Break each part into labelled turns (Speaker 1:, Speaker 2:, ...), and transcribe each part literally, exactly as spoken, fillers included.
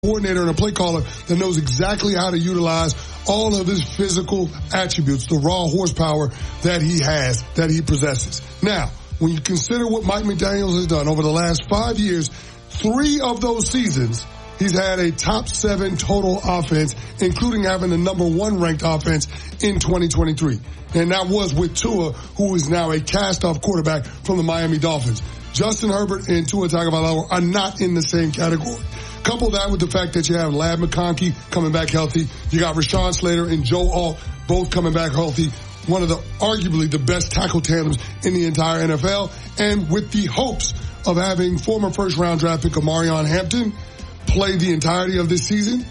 Speaker 1: coordinator and a play caller that knows exactly how to utilize all of his physical attributes, the raw horsepower that he has, that he possesses. Now, when you consider what Mike McDaniels has done over the last five years, three of those seasons, he's had a top seven total offense, including having the number one ranked offense in twenty twenty-three. And that was with Tua, who is now a cast-off quarterback from the Miami Dolphins. Justin Herbert and Tua Tagovailoa are not in the same category. Couple that with the fact that you have Ladd McConkey coming back healthy. You got Rashawn Slater and Joe Alt both coming back healthy. One of the, arguably the best tackle tandems in the entire N F L. And with the hopes of having former first round draft pick Omarion Hampton play the entirety of this season,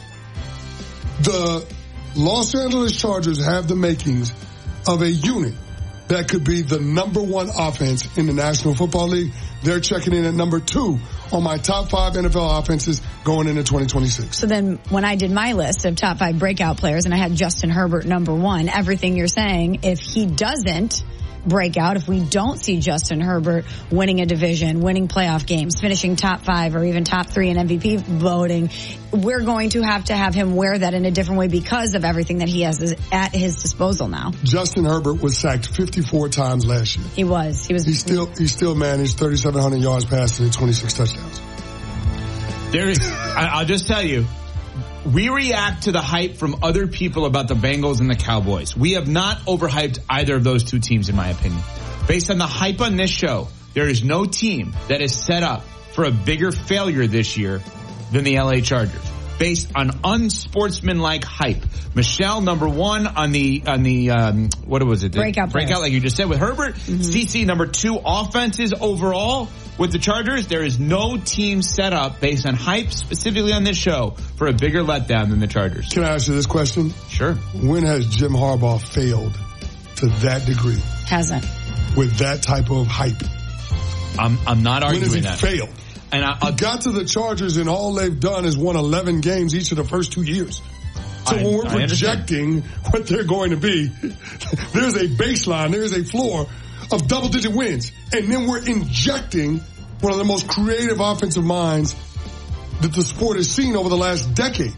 Speaker 1: the Los Angeles Chargers have the makings of a unit that could be the number one offense in the National Football League. They're checking in at number two on my top five N F L offenses going into twenty twenty-six.
Speaker 2: So then when I did my list of top five breakout players and I had Justin Herbert number one, everything you're saying, if he doesn't break out, if we don't see Justin Herbert winning a division, winning playoff games, finishing top five or even top three in M V P voting, we're going to have to have him wear that in a different way because of everything that he has at his disposal now.
Speaker 1: Justin Herbert was sacked fifty-four times last year.
Speaker 2: He was. He was.
Speaker 1: He still he still managed thirty-seven hundred yards passing and twenty-six touchdowns.
Speaker 3: There is. I'll just tell you. We react to the hype from other people about the Bengals and the Cowboys. We have not overhyped either of those two teams, in my opinion. Based on the hype on this show, there is no team that is set up for a bigger failure this year than the L A Chargers. Based on unsportsmanlike hype. Michelle, number one on the, on the, um, what was it?
Speaker 2: Breakout
Speaker 3: Breakout,
Speaker 2: players.
Speaker 3: like you just said with Herbert. Mm-hmm. C C, number two, offenses overall. With the Chargers, there is no team set up based on hype, specifically on this show, for a bigger letdown than the Chargers.
Speaker 1: Can I ask you this question?
Speaker 3: Sure.
Speaker 1: When has Jim Harbaugh failed to that degree?
Speaker 2: Hasn't.
Speaker 1: With that type of hype?
Speaker 3: I'm, I'm not arguing
Speaker 1: that. When
Speaker 3: that.
Speaker 1: has he failed? And I, I got to the Chargers and all they've done is won eleven games each of the first two years. So I, when we're projecting what they're going to be, there's a baseline, there's a floor of double-digit wins. And then we're injecting one of the most creative offensive minds that the sport has seen over the last decade.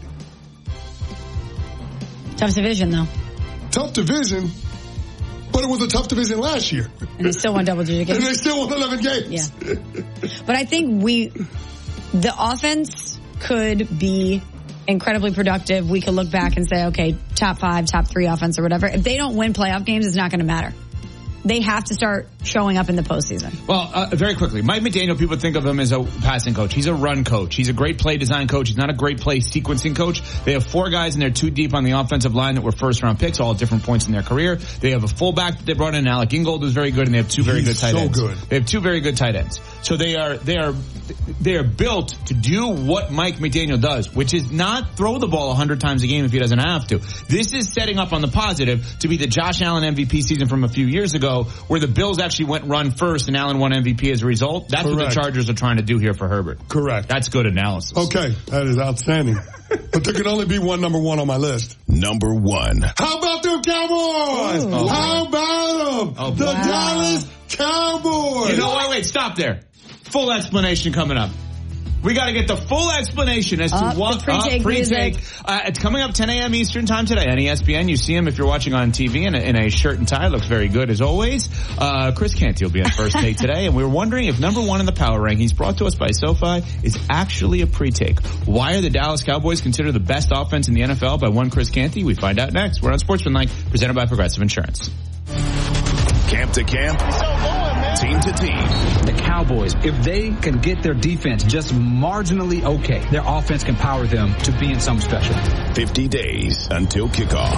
Speaker 2: Tough division, though.
Speaker 1: Tough division, but it was a tough division last year.
Speaker 2: And they still won double-digit games.
Speaker 1: And they still won eleven games.
Speaker 2: Yeah. But I think we, the offense could be incredibly productive. We could look back and say, okay, top five, top three offense or whatever. If they don't win playoff games, it's not going to matter. They have to start showing up in the postseason.
Speaker 3: Well, uh, very quickly, Mike McDaniel, people think of him as a passing coach. He's a run coach. He's a great play design coach. He's not a great play sequencing coach. They have four guys and they're two deep on the offensive line that were first round picks, all at different points in their career. They have a fullback that they brought in, Alec Ingold, who's very good, and they have two very
Speaker 1: He's
Speaker 3: good tight
Speaker 1: so
Speaker 3: ends.
Speaker 1: Good.
Speaker 3: They have two very good tight ends. So they are, they are, they are built to do what Mike McDaniel does, which is not throw the ball a hundred times a game if he doesn't have to. This is setting up on the positive to be the Josh Allen M V P season from a few years ago, where the Bills actually went run first and Allen won M V P as a result. That's Correct. What the Chargers are trying to do here for Herbert.
Speaker 1: Correct.
Speaker 3: That's good analysis.
Speaker 1: Okay, that is outstanding. But there can only be one number one on my list.
Speaker 4: Number one.
Speaker 1: How about them Cowboys?
Speaker 3: Oh,
Speaker 1: How about them? Oh, the wow. Dallas Cowboys.
Speaker 3: You know what? Wait, stop there. Full explanation coming up. We got to get the full explanation as to
Speaker 2: uh,
Speaker 3: what
Speaker 2: the pre-take.
Speaker 3: Uh, pre-take. Uh, it's coming up ten a.m. Eastern time today on E S P N. You see him if you're watching on T V in a, in a shirt and tie. Looks very good as always. Uh, Chris Canty will be on First Take today, and we were wondering if number one in the power rankings, brought to us by SoFi, is actually a pre-take. Why are the Dallas Cowboys considered the best offense in the N F L by one Chris Canty? We find out next. We're on Sportsmanlike, presented by Progressive Insurance.
Speaker 4: Camp to camp, team to team.
Speaker 5: The Cowboys, if they can get their defense just marginally okay, their offense can power them to being something special.
Speaker 4: fifty days until kickoff.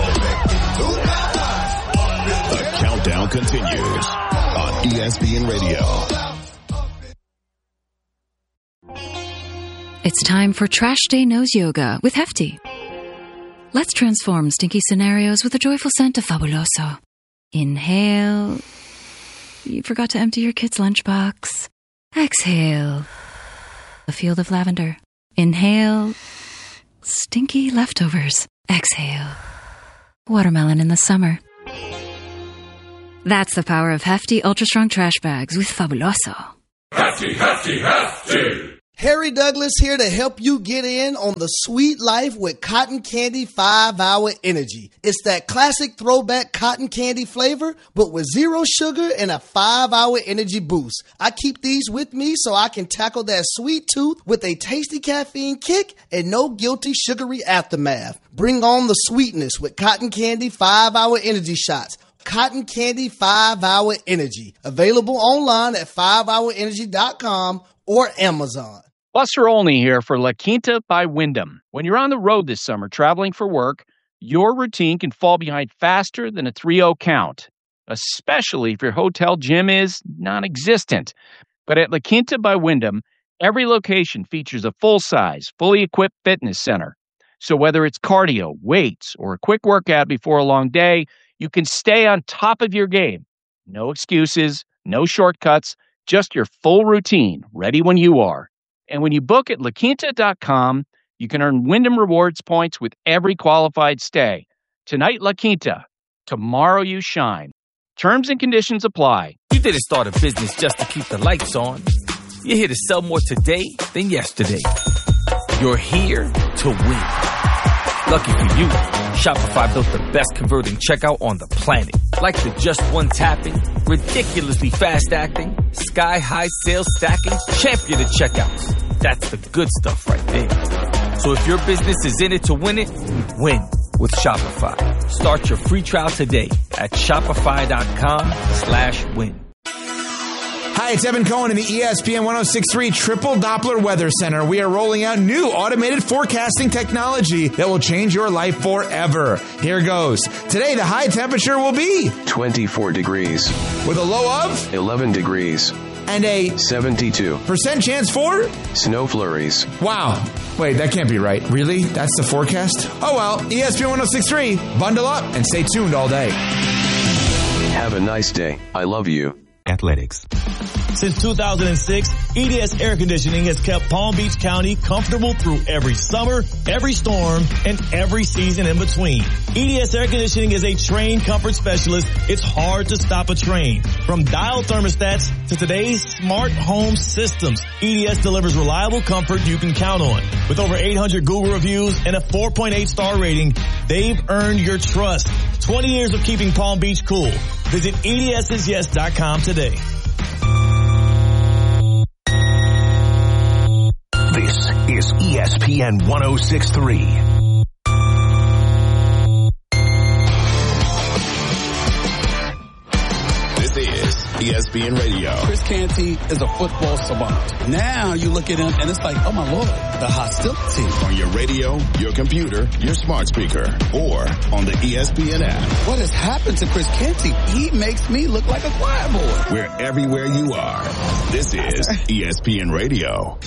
Speaker 4: The countdown continues on E S P N Radio.
Speaker 6: It's time for Trash Day Nose Yoga with Hefty. Let's transform stinky scenarios with a joyful scent of Fabuloso. Inhale. You forgot to empty your kid's lunchbox. Exhale. A field of lavender. Inhale. Stinky leftovers. Exhale. Watermelon in the summer. That's the power of Hefty Ultra Strong Trash Bags with Fabuloso.
Speaker 7: Hefty, hefty, hefty! Harry Douglas here to help you get in on the sweet life with Cotton Candy five hour Energy. It's that classic throwback cotton candy flavor, but with zero sugar and a five hour energy boost. I keep these with me so I can tackle that sweet tooth with a tasty caffeine kick and no guilty sugary aftermath. Bring on the sweetness with Cotton Candy five hour Energy shots. Cotton Candy five hour Energy. Available online at five hour energy dot com or Amazon.
Speaker 8: Buster Olney here for La Quinta by Wyndham. When you're on the road this summer traveling for work, your routine can fall behind faster than a three oh count, especially if your hotel gym is non-existent. But at La Quinta by Wyndham, every location features a full-size, fully equipped fitness center. So whether it's cardio, weights, or a quick workout before a long day, you can stay on top of your game. No excuses, no shortcuts, just your full routine, ready when you are. And when you book at La Quinta dot com, you can earn Wyndham Rewards points with every qualified stay. Tonight, La Quinta. Tomorrow, you shine. Terms and conditions apply.
Speaker 9: You didn't start a business just to keep the lights on. You're here to sell more today than yesterday. You're here to win. Lucky for you, Shopify built the best converting checkout on the planet. Like the just one tapping, ridiculously fast acting, sky-high sales stacking, champion of checkouts. That's the good stuff right there. So if your business is in it to win it, win with Shopify. Start your free trial today at shopify.com slash win.
Speaker 3: Hi, it's Evan Cohen in the E S P N one oh six point three Triple Doppler Weather Center. We are rolling out new automated forecasting technology that will change your life forever. Here goes. Today, the high temperature will be
Speaker 10: twenty-four degrees.
Speaker 3: With a low of
Speaker 10: eleven degrees.
Speaker 3: And a
Speaker 10: seventy-two
Speaker 3: percent chance for
Speaker 10: snow flurries.
Speaker 3: Wow. Wait, that can't be right. Really? That's the forecast? Oh well, E S P N one oh six point three. Bundle up and stay tuned all day.
Speaker 10: Have a nice day. I love you.
Speaker 11: Athletics. Since two thousand six, E D S Air Conditioning has kept Palm Beach County comfortable through every summer, every storm, and every season in between. E D S Air Conditioning is a trained comfort specialist. It's hard to stop a train. From dial thermostats to today's smart home systems, E D S delivers reliable comfort you can count on. With over eight hundred Google reviews and a four point eight star rating, they've earned your trust. twenty years of keeping Palm Beach cool. Visit E D S is yes dot com today.
Speaker 12: This is E S P N one oh six point three.
Speaker 4: This is E S P N Radio.
Speaker 13: Chris Canty is a football savant. Now you look at him and it's like, oh my Lord, the hostility.
Speaker 4: On your radio, your computer, your smart speaker, or on the E S P N app.
Speaker 13: What has happened to Chris Canty? He makes me look like a choir boy.
Speaker 4: We're everywhere you are. This is E S P N Radio.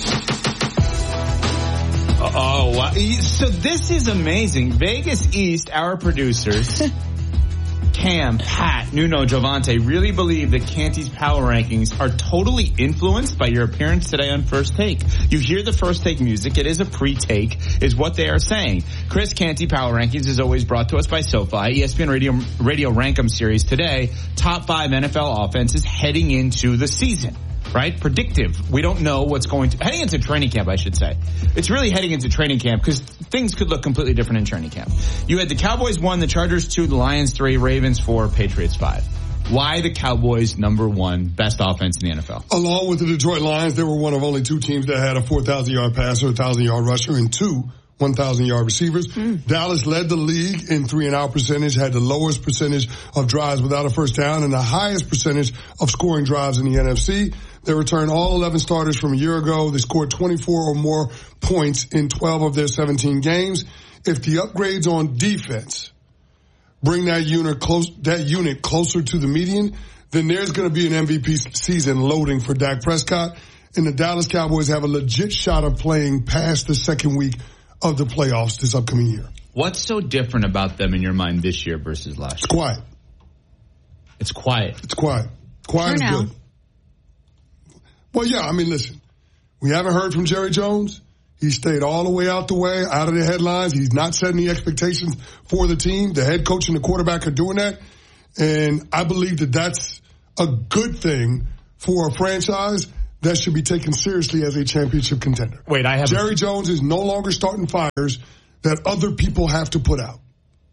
Speaker 3: Oh, wow. So this is amazing. Vegas East, our producers, Cam, Pat, Nuno, Giovante, really believe that Canty's power rankings are totally influenced by your appearance today on First Take. You hear the First Take music. It is a pre-take, is what they are saying. Chris Canty Power Rankings is always brought to us by SoFi. E S P N Radio, Radio Rankem Series today. Top five N F L offenses heading into the season. Right? Predictive. We don't know what's going to, heading into training camp, I should say. It's really heading into training camp because things could look completely different in training camp. You had the Cowboys one, the Chargers two, the Lions three, Ravens four, Patriots five. Why the Cowboys number one best offense in the N F L?
Speaker 1: Along with the Detroit Lions, they were one of only two teams that had a four thousand yard passer, a one thousand yard rusher, and two one thousand yard receivers. Mm. Dallas led the league in three and out percentage, had the lowest percentage of drives without a first down, and the highest percentage of scoring drives in the N F C. They returned all eleven starters from a year ago. They scored twenty-four or more points in twelve of their seventeen games. If the upgrades on defense bring that unit close, that unit closer to the median, then there's going to be an M V P season loading for Dak Prescott. And the Dallas Cowboys have a legit shot of playing past the second week of the playoffs this upcoming year.
Speaker 3: What's so different about them in your mind this year versus last year?
Speaker 1: It's quiet.
Speaker 3: It's quiet.
Speaker 1: It's quiet. Quiet is good. Well, yeah, I mean, listen, we haven't heard from Jerry Jones. He stayed all the way out the way, out of the headlines. He's not setting the expectations for the team. The head coach and the quarterback are doing that. And I believe that that's a good thing for a franchise that should be taken seriously as a championship contender.
Speaker 3: Wait, I have
Speaker 1: Jerry
Speaker 3: a-
Speaker 1: Jones is no longer starting fires that other people have to put out.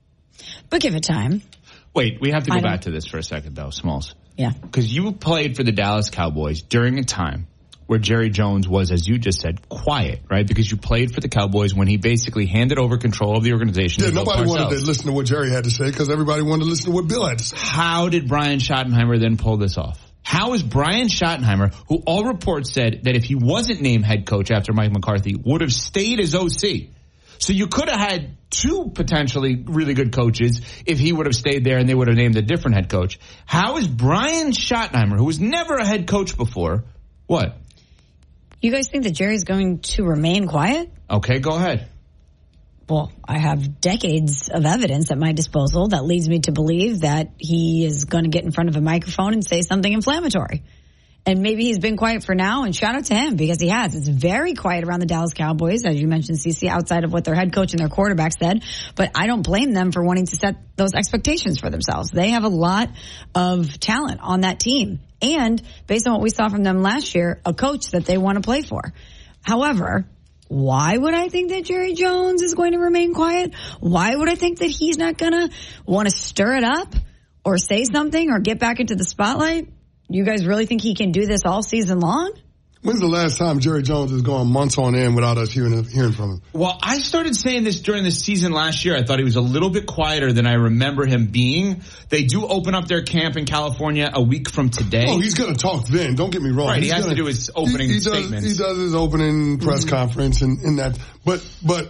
Speaker 2: But give it time.
Speaker 3: Wait, we have to go
Speaker 2: I don't-
Speaker 3: back to this for a second, though, Smalls.
Speaker 2: Yeah.
Speaker 3: Because you played for the Dallas Cowboys during a time where Jerry Jones was, as you just said, quiet, right? Because you played for the Cowboys when he basically handed over control of the organization.
Speaker 1: Yeah,
Speaker 3: to Bill
Speaker 1: nobody wanted
Speaker 3: Parcells.
Speaker 1: to listen to what Jerry had to say because everybody wanted to listen to what Bill had to say.
Speaker 3: How did Brian Schottenheimer then pull this off? How is Brian Schottenheimer, who all reports said that if he wasn't named head coach after Mike McCarthy, would have stayed as O C? So you could have had two potentially really good coaches if he would have stayed there and they would have named a different head coach. How is Brian Schottenheimer, who was never a head coach before, what?
Speaker 2: You guys think that Jerry's going to remain quiet?
Speaker 3: Okay, go ahead.
Speaker 2: Well, I have decades of evidence at my disposal that leads me to believe that he is going to get in front of a microphone and say something inflammatory. And maybe he's been quiet for now, and shout out to him because he has. It's very quiet around the Dallas Cowboys, as you mentioned, Cece, outside of what their head coach and their quarterback said. But I don't blame them for wanting to set those expectations for themselves. They have a lot of talent on that team. And based on what we saw from them last year, a coach that they want to play for. However, why would I think that Jerry Jones is going to remain quiet? Why would I think that he's not going to want to stir it up or say something or get back into the spotlight? You guys really think he can do this all season long?
Speaker 1: When's the last time Jerry Jones has gone months on end without us hearing hearing from him?
Speaker 3: Well, I started saying this during the season last year. I thought he was a little bit quieter than I remember him being. They do open up their camp in California a week from today.
Speaker 1: Oh, he's going to talk then. Don't get me wrong.
Speaker 3: Right, he
Speaker 1: He's
Speaker 3: has
Speaker 1: gonna,
Speaker 3: to do his opening
Speaker 1: he, he
Speaker 3: statements.
Speaker 1: Does, he does his opening press mm-hmm. conference and, and that. But but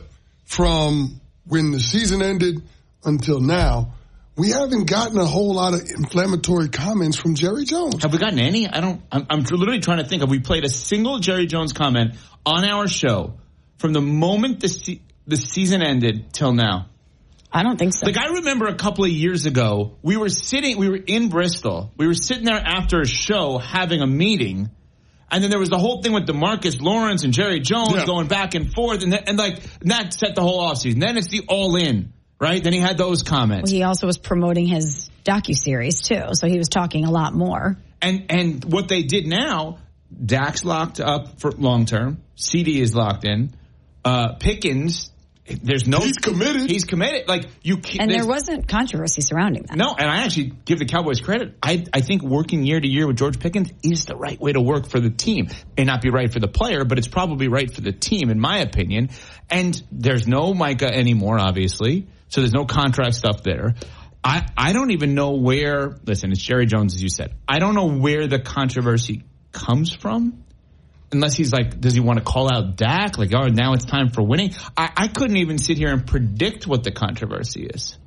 Speaker 1: from when the season ended until now, we haven't gotten a whole lot of inflammatory comments from Jerry Jones.
Speaker 3: Have we gotten any? I don't. I'm, I'm literally trying to think. Have we played a single Jerry Jones comment on our show from the moment the se- the season ended till now?
Speaker 2: I don't think so.
Speaker 3: Like, I remember a couple of years ago, we were sitting, we were in Bristol. We were sitting there after a show having a meeting. And then there was the whole thing with DeMarcus Lawrence and Jerry Jones yeah. going back and forth. And, that, and like, and that set the whole offseason. Then it's the all-in. Right? Then he had those comments.
Speaker 2: Well, he also was promoting his docuseries, too. So he was talking a lot more.
Speaker 3: And and what they did now, Dak's locked up for long term. C D is locked in. Uh, Pickens, there's no...
Speaker 1: He's committed.
Speaker 3: He's committed. Like, you can't...
Speaker 2: And there wasn't controversy surrounding that.
Speaker 3: No, and I actually give the Cowboys credit. I I think working year to year with George Pickens is the right way to work for the team. May not be right for the player, but it's probably right for the team, in my opinion. And there's no Micah anymore, obviously. So there's no contract stuff there. I, I don't even know where, listen, it's Jerry Jones, as you said. I don't know where the controversy comes from. Unless he's like, does he want to call out Dak? Like, oh, now it's time for winning. I, I couldn't even sit here and predict what the controversy is.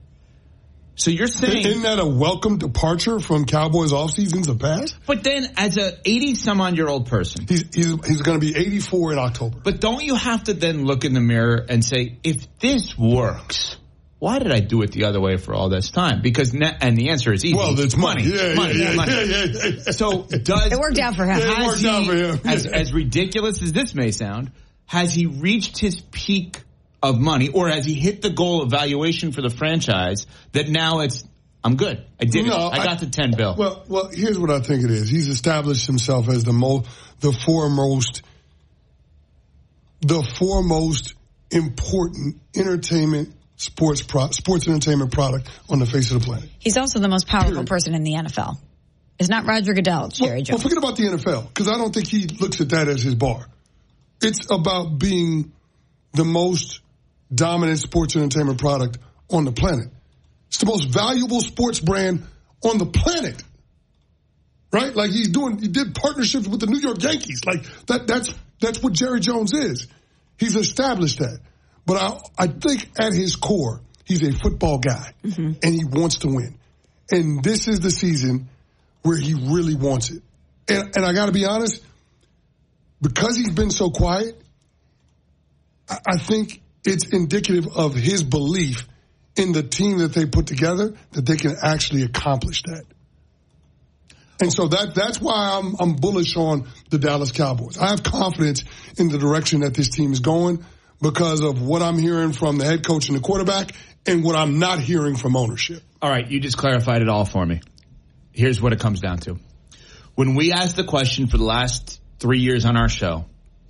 Speaker 3: So you're saying...
Speaker 1: Isn't that a welcome departure from Cowboys off seasons of past?
Speaker 3: But then as a eighty-some-odd-year-old person...
Speaker 1: He's, he's, he's going to be eighty-four in October.
Speaker 3: But don't you have to then look in the mirror and say, if this works... Why did I do it the other way for all this time? Because ne- and the answer is easy.
Speaker 1: Well, it's money. money. Yeah,
Speaker 3: money,
Speaker 1: yeah,
Speaker 3: money.
Speaker 1: Yeah, yeah, yeah, yeah.
Speaker 3: So does
Speaker 2: it worked out for him?
Speaker 1: Yeah, it worked
Speaker 3: he,
Speaker 1: out for him.
Speaker 3: As, as ridiculous as this may sound, has he reached his peak of money, or has he hit the goal of valuation for the franchise that now it's I'm good. I did no, it. I, I got the ten bill.
Speaker 1: Well, well, here's what I think it is. He's established himself as the most, the foremost, the foremost important entertainment. Sports pro- sports entertainment product on the face of the planet.
Speaker 2: He's also the most powerful Period. person in the N F L. It's not Roger Goodell, it's Jerry
Speaker 1: well,
Speaker 2: Jones.
Speaker 1: Well, forget about the N F L, because I don't think he looks at that as his bar. It's about being the most dominant sports entertainment product on the planet. It's the most valuable sports brand on the planet. Right? Like he's doing, he did partnerships with the New York Yankees. Like that, that's, that's what Jerry Jones is. He's established that. But I, I think at his core, he's a football guy, mm-hmm. and he wants to win. And this is the season where he really wants it. And, and I got to be honest, because he's been so quiet, I, I think it's indicative of his belief in the team that they put together that they can actually accomplish that. And so that that's why I'm, I'm bullish on the Dallas Cowboys. I have confidence in the direction that this team is going, because of what I'm hearing from the head coach and the quarterback and what I'm not hearing from ownership.
Speaker 3: All right, you just clarified it all for me. Here's what it comes down to. When we asked the question for the last three years on our show,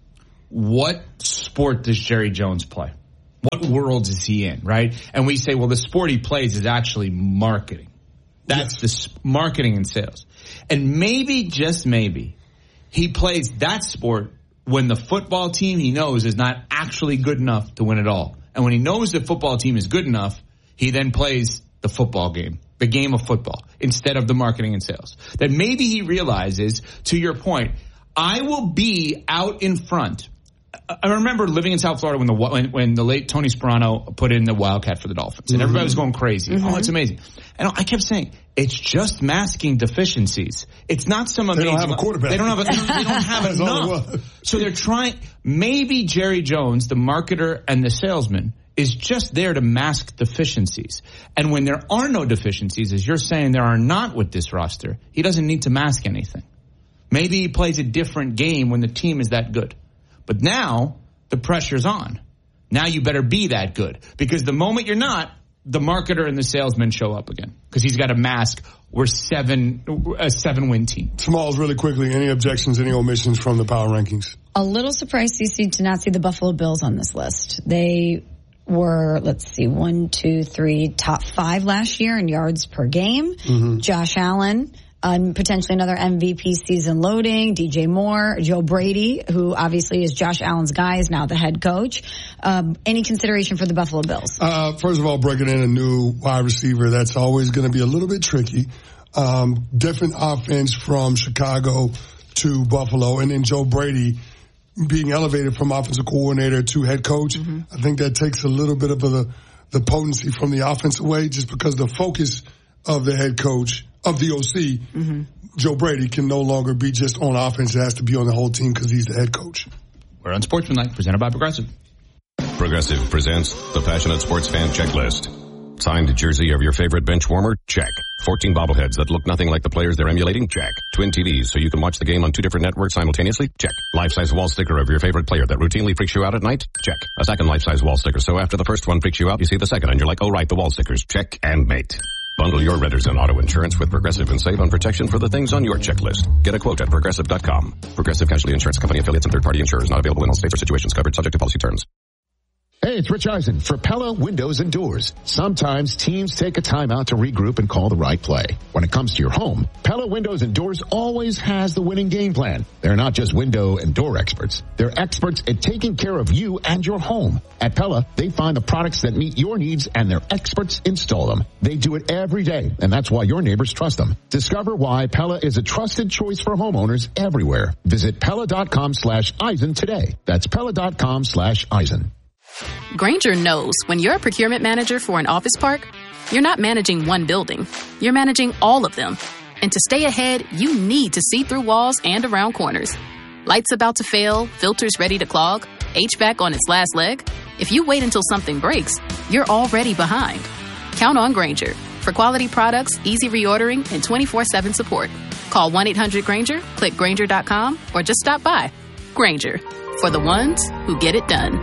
Speaker 3: what sport does Jerry Jones play? What world is he in, right? And we say, well, the sport he plays is actually marketing. That's yes. the marketing and sales. And maybe, just maybe, he plays that sport when the football team he knows is not actually good enough to win it all. And when he knows the football team is good enough, he then plays the football game, the game of football, instead of the marketing and sales. That maybe he realizes, to your point, I will be out in front. I remember living in South Florida when the when, when the late Tony Sperano put in the Wildcat for the Dolphins, and mm-hmm. everybody was going crazy. Mm-hmm. Oh, it's amazing. And I kept saying, it's just masking deficiencies. It's not some amazing.
Speaker 1: They don't have a quarterback.
Speaker 3: They don't have, a, they don't have enough. So they're trying. Maybe Jerry Jones, the marketer and the salesman, is just there to mask deficiencies. And when there are no deficiencies, as you're saying there are not with this roster, he doesn't need to mask anything. Maybe he plays a different game when the team is that good. But now the pressure's on. Now you better be that good. Because the moment you're not, the marketer and the salesman show up again. Because he's got to mask, we're seven, a seven-win team.
Speaker 1: Smalls, really quickly, any objections, any omissions from the power rankings?
Speaker 2: A little surprised, C C, to not see the Buffalo Bills on this list. They were, let's see, one, two, three, top five last year in yards per game. Mm-hmm. Josh Allen. Um, potentially another M V P season loading, D J Moore, Joe Brady, who obviously is Josh Allen's guy, is now the head coach. Um, any consideration for the Buffalo Bills?
Speaker 1: Uh, first of all, breaking in a new wide receiver, that's always going to be a little bit tricky. Um, different offense from Chicago to Buffalo, and then Joe Brady being elevated from offensive coordinator to head coach. Mm-hmm. I think that takes a little bit of the, the potency from the offensive way, just because the focus of the head coach of the O C, mm-hmm. Joe Brady, can no longer be just on offense. It has to be on the whole team because he's the head coach.
Speaker 3: We're on Sportsmanlike, presented by Progressive.
Speaker 4: Progressive presents the Passionate Sports Fan Checklist. Signed jersey of your favorite bench warmer? Check. fourteen bobbleheads that look nothing like the players they're emulating? Check. Twin T Vs so you can watch the game on two different networks simultaneously? Check. Life-size wall sticker of your favorite player that routinely freaks you out at night? Check. A second life-size wall sticker so after the first one freaks you out, you see the second and you're like, oh right, the wall stickers. Check and mate. Bundle your renters and auto insurance with Progressive and save on protection for the things on your checklist. Get a quote at Progressive dot com. Progressive Casualty Insurance Company affiliates and third-party insurers not available in all states or situations covered subject to policy terms.
Speaker 14: Hey, it's Rich Eisen for Pella Windows and Doors. Sometimes teams take a time out to regroup and call the right play. When it comes to your home, Pella Windows and Doors always has the winning game plan. They're not just window and door experts. They're experts at taking care of you and your home. At Pella, they find the products that meet your needs and their experts install them. They do it every day, and that's why your neighbors trust them. Discover why Pella is a trusted choice for homeowners everywhere. Visit Pella.com slash Eisen today. That's Pella.com slash Eisen.
Speaker 15: Grainger knows when you're a procurement manager for an office park, you're not managing one building. You're managing all of them. And to stay ahead, you need to see through walls and around corners. Lights about to fail, filters ready to clog, H V A C on its last leg. If you wait until something breaks, you're already behind. Count on Grainger for quality products, easy reordering, and twenty-four seven support. Call one eight hundred Grainger, click Grainger dot com, or just stop by. Grainger, for the ones who get it done.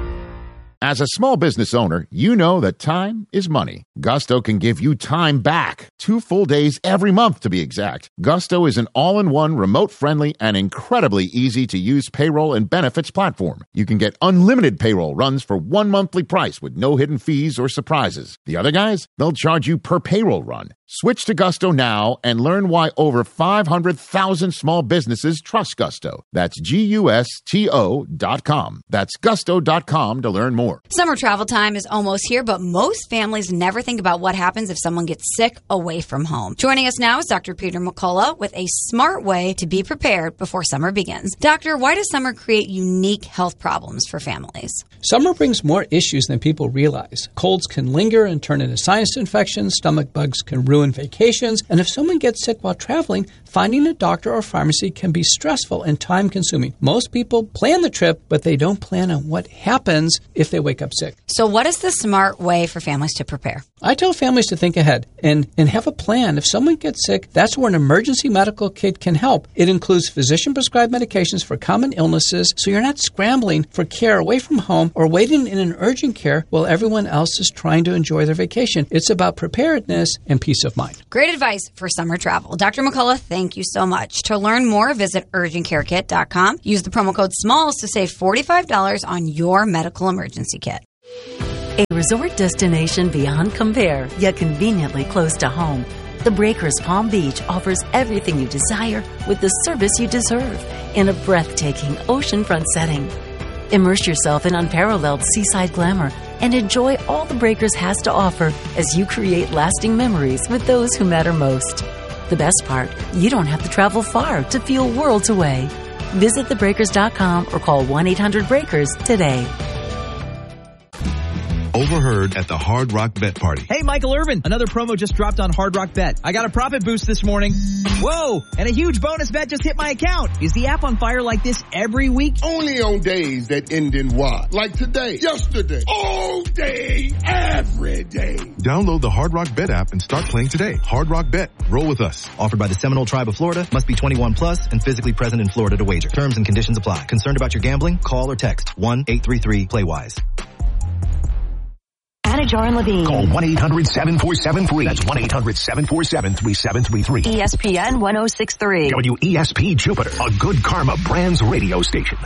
Speaker 14: As a small business owner, you know that time is money. Gusto can give you time back. Two full days every month, to be exact. Gusto is an all-in-one, remote-friendly, and incredibly easy-to-use payroll and benefits platform. You can get unlimited payroll runs for one monthly price with no hidden fees or surprises. The other guys, they'll charge you per payroll run. Switch to Gusto now and learn why over five hundred thousand small businesses trust Gusto. That's G U S T O dot com. That's Gusto dot com to learn more.
Speaker 16: Summer travel time is almost here, but most families never think about what happens if someone gets sick away from home. Joining us now is Doctor Peter McCullough with a smart way to be prepared before summer begins. Doctor, why does summer create unique health problems for families?
Speaker 17: Summer brings more issues than people realize. Colds can linger and turn into sinus infections. Stomach bugs can ruin vacations. And if someone gets sick while traveling, finding a doctor or pharmacy can be stressful and time-consuming. Most people plan the trip, but they don't plan on what happens if they wake up sick.
Speaker 16: So what is the smart way for families to prepare?
Speaker 17: I tell families to think ahead and, and have a plan. If someone gets sick, that's where an emergency medical kit can help. It includes physician-prescribed medications for common illnesses, so you're not scrambling for care away from home or waiting in an urgent care while everyone else is trying to enjoy their vacation. It's about preparedness and peace of mind.
Speaker 16: Great advice for summer travel. Doctor McCullough, thank you so much. To learn more, visit urgent care kit dot com. Use the promo code SMALLS to save forty-five dollars on your medical emergency kit.
Speaker 18: A resort destination beyond compare, yet conveniently close to home. The Breakers Palm Beach offers everything you desire with the service you deserve in a breathtaking oceanfront setting. Immerse yourself in unparalleled seaside glamour and enjoy all the Breakers has to offer as you create lasting memories with those who matter most. The best part, you don't have to travel far to feel worlds away. Visit the breakers dot com or call one eight hundred breakers today.
Speaker 19: Overheard at the Hard Rock Bet Party.
Speaker 20: Hey, Michael Irvin. Another promo just dropped on Hard Rock Bet. I got a profit boost this morning. Whoa! And a huge bonus bet just hit my account. Is the app on fire like this every week?
Speaker 1: Only on days that end in Y. Like today, yesterday, all day, every day.
Speaker 19: Download the Hard Rock Bet app and start playing today. Hard Rock Bet. Roll with us.
Speaker 21: Offered by the Seminole Tribe of Florida. Must be twenty-one plus and physically present in Florida to wager. Terms and conditions apply. Concerned about your gambling? Call or text one eight three three play wise.
Speaker 18: Anajar and Levine.
Speaker 12: Call one eight hundred seven four seven free. That's one eight hundred seven four seven three seven three three.
Speaker 18: E S P N one oh six point three.
Speaker 12: W E S P Jupiter, a Good Karma Brands radio station.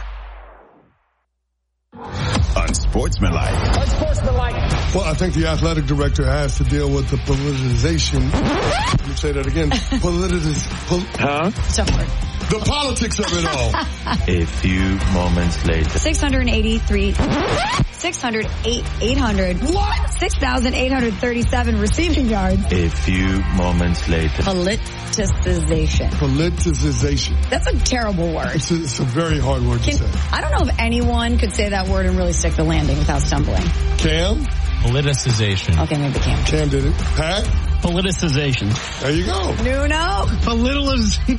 Speaker 12: Unsportsmanlike.
Speaker 1: Unsportsmanlike. Well, I think the athletic director has to deal with the politicization. Let me say that again. Politiz- pol-
Speaker 2: huh? So hard.
Speaker 1: The politics of it all.
Speaker 22: A few moments later.
Speaker 2: six eighty-three six oh eight, eight hundred What? six thousand eight hundred thirty-seven receiving yards.
Speaker 22: A few moments later.
Speaker 2: Politicization.
Speaker 1: Politicization.
Speaker 2: That's a terrible word.
Speaker 1: It's a, it's a very hard word
Speaker 2: Can,
Speaker 1: to say.
Speaker 2: I don't know if anyone could say that word and really stick the landing without stumbling.
Speaker 1: Cam?
Speaker 22: Politicization.
Speaker 2: Okay, maybe Cam.
Speaker 1: Cam did it. Pat?
Speaker 22: Politicization.
Speaker 1: There you go.
Speaker 2: Nuno?
Speaker 22: Politicization.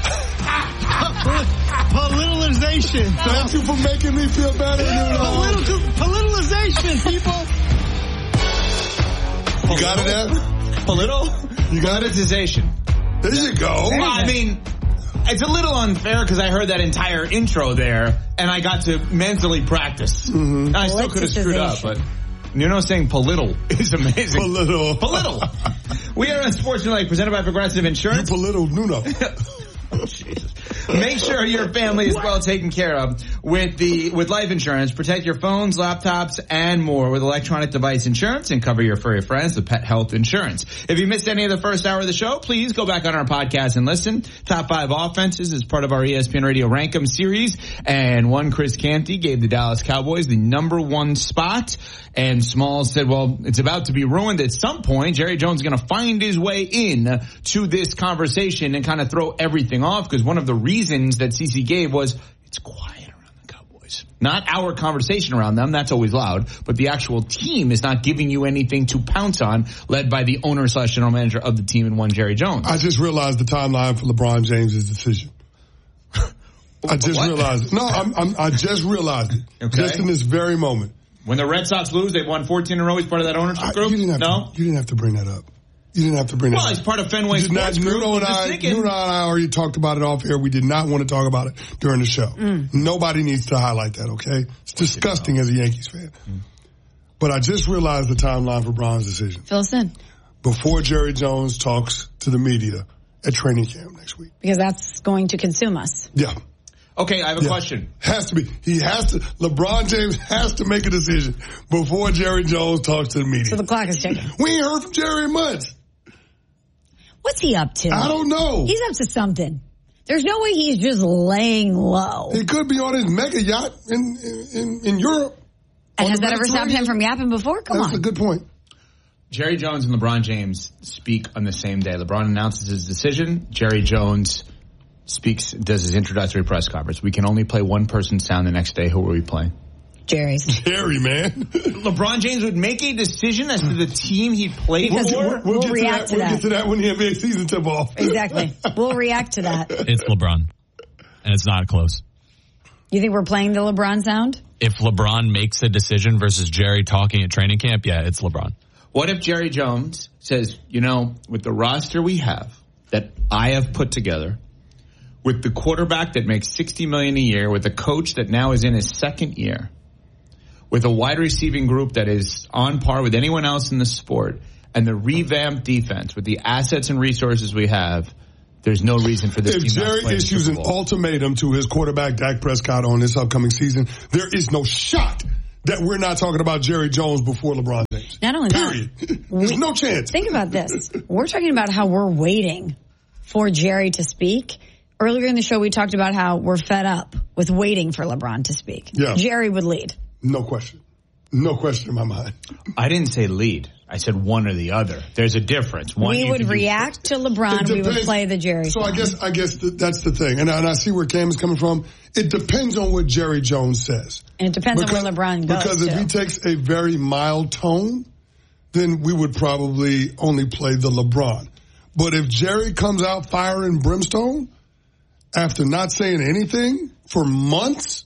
Speaker 22: Politicization.
Speaker 1: Thank you for making me feel better, Nuno.
Speaker 22: Political, politicization, people.
Speaker 1: You got it, Ed?
Speaker 22: Politi-
Speaker 1: You got it?
Speaker 3: Politicization.
Speaker 1: There you go.
Speaker 3: Well, I mean, it's a little unfair because I heard that entire intro there, and I got to mentally practice.
Speaker 1: Mm-hmm.
Speaker 3: I still could have screwed up, but you know, saying polittle is amazing.
Speaker 1: Polittle.
Speaker 3: Polittle. We are on Sportsmanlike, presented by Progressive Insurance.
Speaker 1: You polittle Nuno.
Speaker 3: Oh, Jesus. Make sure your family is well taken care of with the with life insurance. Protect your phones, laptops, and more with electronic device insurance, and cover your furry friends with pet health insurance. If you missed any of the first hour of the show, please go back on our podcast and listen. Top five offenses is part of our E S P N Radio Rankem series, and one Chris Canty gave the Dallas Cowboys the number one spot. And Smalls said, well, it's about to be ruined at some point. Jerry Jones is going to find his way in to this conversation and kind of throw everything off, because one of the reasons that C C gave was it's quiet around the Cowboys. Not our conversation around them. That's always loud. But the actual team is not giving you anything to pounce on, led by the owner slash general manager of the team and one Jerry Jones.
Speaker 1: I just realized the timeline for LeBron James' decision. I just
Speaker 3: What?
Speaker 1: realized it. No, I'm, I'm, I just realized it.
Speaker 3: Okay.
Speaker 1: Just in this very moment.
Speaker 3: When the Red Sox lose, they've won fourteen in a row. He's part of that ownership
Speaker 1: I,
Speaker 3: group?
Speaker 1: you didn't have
Speaker 3: No?
Speaker 1: To, you didn't have to bring that up. You didn't have to bring that
Speaker 3: Well,
Speaker 1: up.
Speaker 3: he's part of Fenway
Speaker 1: You did
Speaker 3: Sports
Speaker 1: not,
Speaker 3: Group.
Speaker 1: Nuno and
Speaker 3: I'm just
Speaker 1: I,
Speaker 3: thinking.
Speaker 1: Nuno and I already talked about it off air. We did not want to talk about it during the show.
Speaker 2: Mm.
Speaker 1: Nobody needs to highlight that, okay? It's disgusting as a Yankees fan. Mm. But I just realized the timeline for Bron's decision.
Speaker 2: Fill us in.
Speaker 1: Before Jerry Jones talks to the media at training camp next week.
Speaker 2: Because that's going to consume us.
Speaker 1: Yeah.
Speaker 3: Okay, I have a
Speaker 1: Yeah.
Speaker 3: question.
Speaker 1: Has to be. He has to. LeBron James has to make a decision before Jerry Jones talks to the media.
Speaker 2: So the clock is ticking.
Speaker 1: We ain't heard from Jerry in months.
Speaker 2: What's he up to?
Speaker 1: I don't know.
Speaker 2: He's up to something. There's no way he's just laying low.
Speaker 1: He could be on his mega yacht in in, in Europe.
Speaker 2: And
Speaker 1: On
Speaker 2: has
Speaker 1: the
Speaker 2: that ever stopped him from yapping before? Come
Speaker 1: That's
Speaker 2: on.
Speaker 1: a good point.
Speaker 3: Jerry Jones and LeBron James speak on the same day. LeBron announces his decision. Jerry Jones speaks, does his introductory press conference. We can only play one person's sound the next day. Who are we playing?
Speaker 2: Jerry's.
Speaker 1: Jerry, man.
Speaker 3: LeBron James would make a decision as to the team he played
Speaker 2: Because
Speaker 3: for.
Speaker 2: we'll, we'll
Speaker 1: get
Speaker 2: react
Speaker 1: to that.
Speaker 2: to
Speaker 1: We'll
Speaker 2: that.
Speaker 1: get to that when the N B A season tip off.
Speaker 2: Exactly. We'll react to that.
Speaker 22: It's LeBron. And it's not close.
Speaker 2: You think we're playing the LeBron sound?
Speaker 22: If LeBron makes a decision versus Jerry talking at training camp, yeah, it's LeBron.
Speaker 3: What if Jerry Jones says, you know, with the roster we have that I have put together, with the quarterback that makes sixty million dollars a year, with a coach that now is in his second year, with a wide receiving group that is on par with anyone else in the sport, and the revamped defense with the assets and resources we have, there's no reason for this
Speaker 1: if
Speaker 3: team not to
Speaker 1: Jerry
Speaker 3: play the
Speaker 1: issues
Speaker 3: Super
Speaker 1: an
Speaker 3: Bowl.
Speaker 1: ultimatum to his quarterback, Dak Prescott, on this upcoming season, there is no shot that we're not talking about Jerry Jones before LeBron James.
Speaker 2: Not only
Speaker 1: Period.
Speaker 2: that,
Speaker 1: There's
Speaker 2: we,
Speaker 1: no chance.
Speaker 2: Think about this. We're talking about how we're waiting for Jerry to speak. Earlier in the show, we talked about how we're fed up with waiting for LeBron to speak.
Speaker 1: Yeah.
Speaker 2: Jerry would lead.
Speaker 1: No question. No question in my mind.
Speaker 3: I didn't say lead. I said one or the other. There's a difference. One
Speaker 2: we
Speaker 3: you
Speaker 2: would
Speaker 3: can do-
Speaker 2: react to LeBron. We would play the Jerry
Speaker 1: So
Speaker 2: song.
Speaker 1: I guess I guess th- that's the thing, and I, and I see where Cam is coming from. It depends on what Jerry Jones says,
Speaker 2: and it depends
Speaker 1: because,
Speaker 2: on where LeBron goes.
Speaker 1: Because if
Speaker 2: too.
Speaker 1: he takes a very mild tone, then we would probably only play the LeBron. But if Jerry comes out fire and brimstone after not saying anything for months,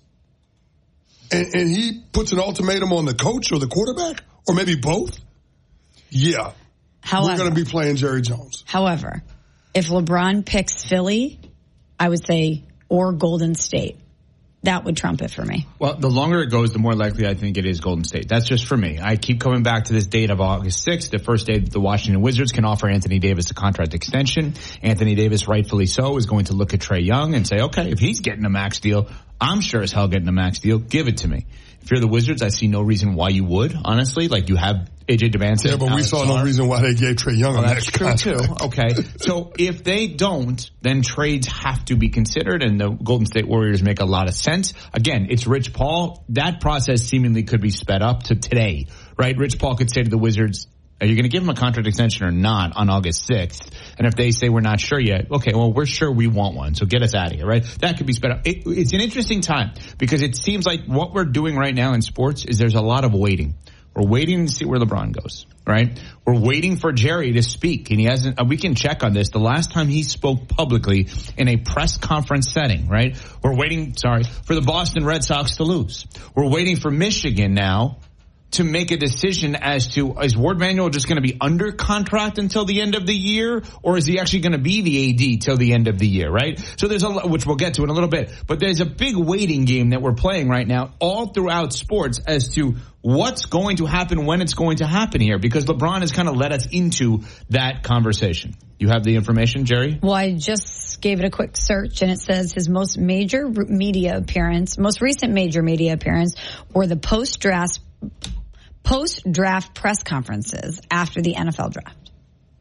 Speaker 1: and, and he puts an ultimatum on the coach or the quarterback, or maybe both, yeah,
Speaker 2: However,
Speaker 1: we're going to be playing Jerry Jones.
Speaker 2: However, if LeBron picks Philly, I would say, or Golden State. That would trump it for me.
Speaker 3: Well, the longer it goes, the more likely I think it is Golden State. That's just for me. I keep coming back to this date of August sixth, the first day that the Washington Wizards can offer Anthony Davis a contract extension. Anthony Davis, rightfully so, is going to look at Trae Young and say, okay, if he's getting a max deal, I'm sure as hell getting a max deal. Give it to me. If you're the Wizards, I see no reason why you would, honestly. Like, you have A J Devancy.
Speaker 1: Yeah, but we
Speaker 3: Alex
Speaker 1: saw
Speaker 3: Sarr.
Speaker 1: no reason why they gave Trae Young a
Speaker 3: Well, that's
Speaker 1: max
Speaker 3: true
Speaker 1: contract.
Speaker 3: too. Okay. So if they don't, then trades have to be considered, and the Golden State Warriors make a lot of sense. Again, it's Rich Paul. That process seemingly could be sped up to today, right? Rich Paul could say to the Wizards, are you going to give him a contract extension or not on August sixth? And if they say we're not sure yet, okay, well, we're sure we want one, so get us out of here, right? That could be sped up. It, it's an interesting time because it seems like what we're doing right now in sports is there's a lot of waiting. We're waiting to see where LeBron goes, right? We're waiting for Jerry to speak, and he hasn't. We can check on this. The last time he spoke publicly in a press conference setting, right? We're waiting, sorry, for the Boston Red Sox to lose. We're waiting for Michigan now to make a decision as to, is Ward Manuel just going to be under contract until the end of the year, or is he actually going to be the A D till the end of the year, right? So there's a lot, which we'll get to in a little bit, but there's a big waiting game that we're playing right now all throughout sports as to what's going to happen when it's going to happen here, because LeBron has kind of led us into that conversation. You have the information, Jerry?
Speaker 2: Well, I just gave it a quick search, and it says his most major media appearance, most recent major media appearance, were the post-draft post-draft press conferences after the N F L draft.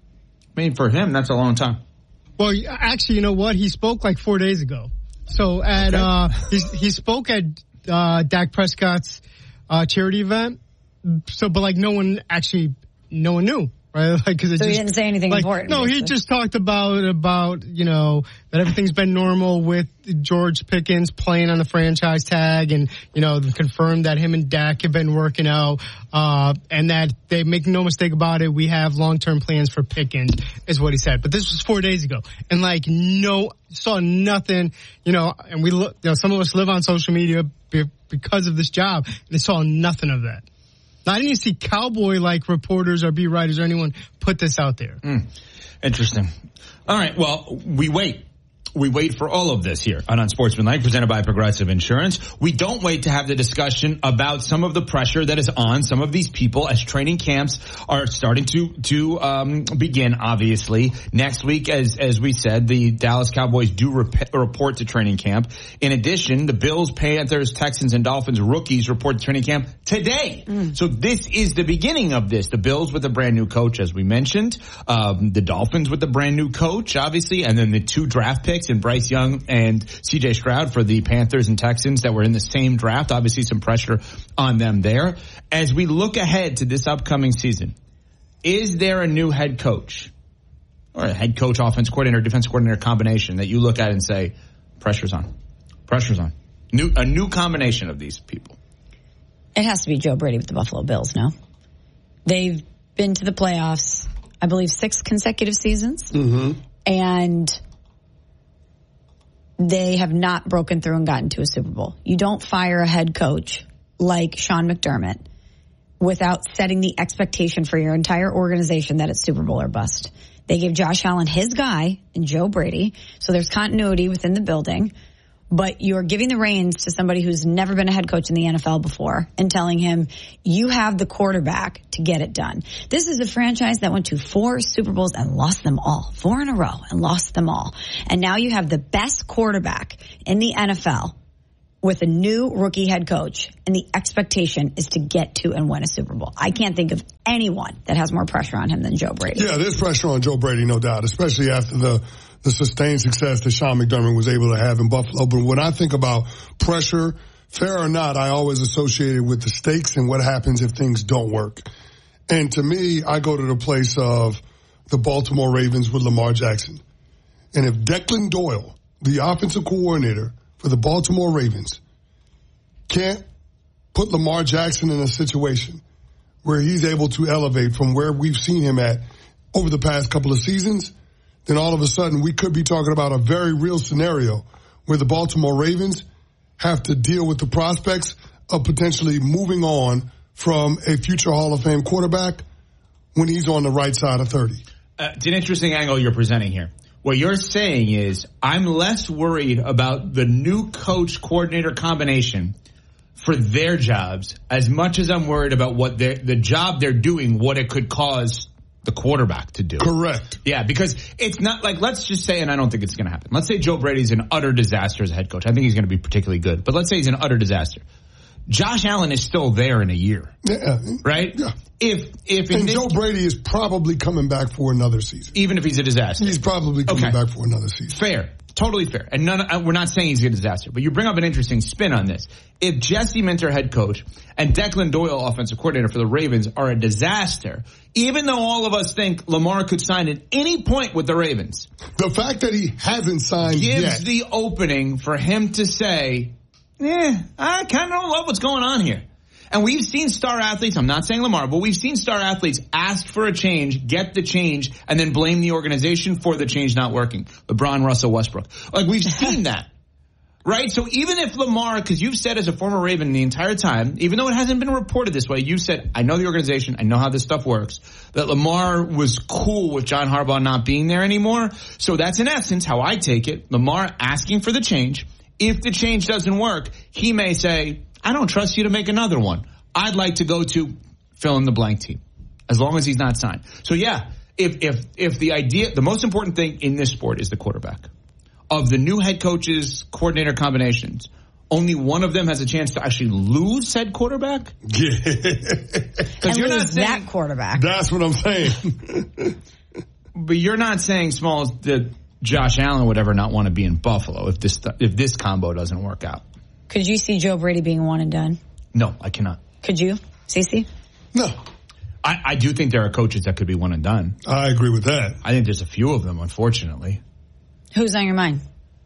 Speaker 3: I mean, for him, that's a long time.
Speaker 22: Well, actually, you know what? He spoke like four days ago. So at
Speaker 3: Okay.
Speaker 22: uh, he, he spoke at uh, Dak Prescott's uh, charity event. So, but like no one actually, no one knew. Right? Like, cause it
Speaker 2: So he
Speaker 22: just,
Speaker 2: didn't say anything
Speaker 22: like,
Speaker 2: important,
Speaker 22: No, he
Speaker 2: basically.
Speaker 22: just talked about, about, you know, that everything's been normal with George Pickens playing on the franchise tag, and, you know, confirmed that him and Dak have been working out, uh, and that they make no mistake about it. We have long-term plans for Pickens, is what he said. But this was four days ago. And like, no, saw nothing, you know, and we look, you know, some of us live on social media be- because of this job, and they saw nothing of that. I didn't even see Cowboy-like reporters or beat writers or anyone put this out there.
Speaker 3: Mm. Interesting. All right, well, we wait. We wait for all of this here on Unsportsmanlike, presented by Progressive Insurance. We don't wait to have the discussion about some of the pressure that is on some of these people as training camps are starting to to um, begin, obviously. Next week, as as we said, the Dallas Cowboys do rep- report to training camp. In addition, the Bills, Panthers, Texans, and Dolphins rookies report to training camp today. Mm. So this is the beginning of this. The Bills with a brand new coach, as we mentioned. Um, the Dolphins with a brand new coach, obviously. And then the two draft picks and Bryce Young and C J Stroud for the Panthers and Texans that were in the same draft. Obviously some pressure on them there. As we look ahead to this upcoming season, is there a new head coach or a head coach, offense coordinator, defense coordinator combination that you look at and say, pressure's on, pressure's on? New, a new combination of these people.
Speaker 2: It has to be Joe Brady with the Buffalo Bills, no? They've been to the playoffs, I believe, six consecutive seasons.
Speaker 1: Mm-hmm.
Speaker 2: And they have not broken through and gotten to a Super Bowl. You don't fire a head coach like Sean McDermott without setting the expectation for your entire organization that it's Super Bowl or bust. They gave Josh Allen his guy and Joe Brady, so there's continuity within the building. But you're giving the reins to somebody who's never been a head coach in the N F L before and telling him, you have the quarterback to get it done. This is a franchise that went to four Super Bowls and lost them all, four in a row and lost them all. And now you have the best quarterback in the N F L with a new rookie head coach, and the expectation is to get to and win a Super Bowl. I can't think of anyone that has more pressure on him than Joe Brady.
Speaker 1: Yeah, there's pressure on Joe Brady, no doubt, especially after the the sustained success that Sean McDermott was able to have in Buffalo. But when I think about pressure, fair or not, I always associate it with the stakes and what happens if things don't work. And to me, I go to the place of the Baltimore Ravens with Lamar Jackson. And if Declan Doyle, the offensive coordinator for the Baltimore Ravens, can't put Lamar Jackson in a situation where he's able to elevate from where we've seen him at over the past couple of seasons, then all of a sudden we could be talking about a very real scenario where the Baltimore Ravens have to deal with the prospects of potentially moving on from a future Hall of Fame quarterback when he's on the right side of thirty.
Speaker 3: Uh, it's an interesting angle you're presenting here. What you're saying is I'm less worried about the new coach coordinator combination for their jobs as much as I'm worried about what the job they're doing, what it could cause the quarterback to do.
Speaker 1: Correct.
Speaker 3: Yeah, because it's not like, let's just say, and I don't think it's going to happen. Let's say Joe Brady's an utter disaster as a head coach. I think he's going to be particularly good. But let's say he's an utter disaster. Josh Allen is still there in a year.
Speaker 1: Yeah.
Speaker 3: Right?
Speaker 1: Yeah.
Speaker 3: If, if,
Speaker 1: and
Speaker 3: this,
Speaker 1: Joe Brady is probably coming back for another season.
Speaker 3: Even if he's a disaster.
Speaker 1: He's probably coming
Speaker 3: okay.
Speaker 1: back for another season.
Speaker 3: Fair. Totally fair. And none, we're not saying he's a disaster, but you bring up an interesting spin on this. If Jesse Minter, head coach, and Declan Doyle, offensive coordinator for the Ravens, are a disaster, even though all of us think Lamar could sign at any point with the Ravens,
Speaker 1: the fact that he hasn't signed
Speaker 3: gives
Speaker 1: yet
Speaker 3: the opening for him to say, eh, I kind of don't love what's going on here. And we've seen star athletes, I'm not saying Lamar, but we've seen star athletes ask for a change, get the change, and then blame the organization for the change not working. LeBron, Russell, Westbrook. Like, we've seen that. Right? So even if Lamar, because you've said as a former Raven the entire time, even though it hasn't been reported this way, you said, I know the organization, I know how this stuff works, that Lamar was cool with John Harbaugh not being there anymore. So that's in essence how I take it. Lamar asking for the change. If the change doesn't work, he may say, I don't trust you to make another one. I'd like to go to fill in the blank team, as long as he's not signed. So yeah, if if if the idea, the most important thing in this sport is the quarterback. Of the new head coaches, coordinator combinations, only one of them has a chance to actually lose said quarterback.
Speaker 1: Yeah,
Speaker 2: and you're not saying, that quarterback.
Speaker 1: That's what I'm saying.
Speaker 3: But you're not saying, Smalls, that Josh Allen would ever not want to be in Buffalo if this if this combo doesn't work out.
Speaker 2: Could you see Joe Brady being one and done?
Speaker 3: No, I cannot.
Speaker 2: Could you, Cece?
Speaker 1: No.
Speaker 3: I, I do think there are coaches that could be one and done.
Speaker 1: I agree with that.
Speaker 3: I think there's a few of them, unfortunately.
Speaker 2: Who's on your mind?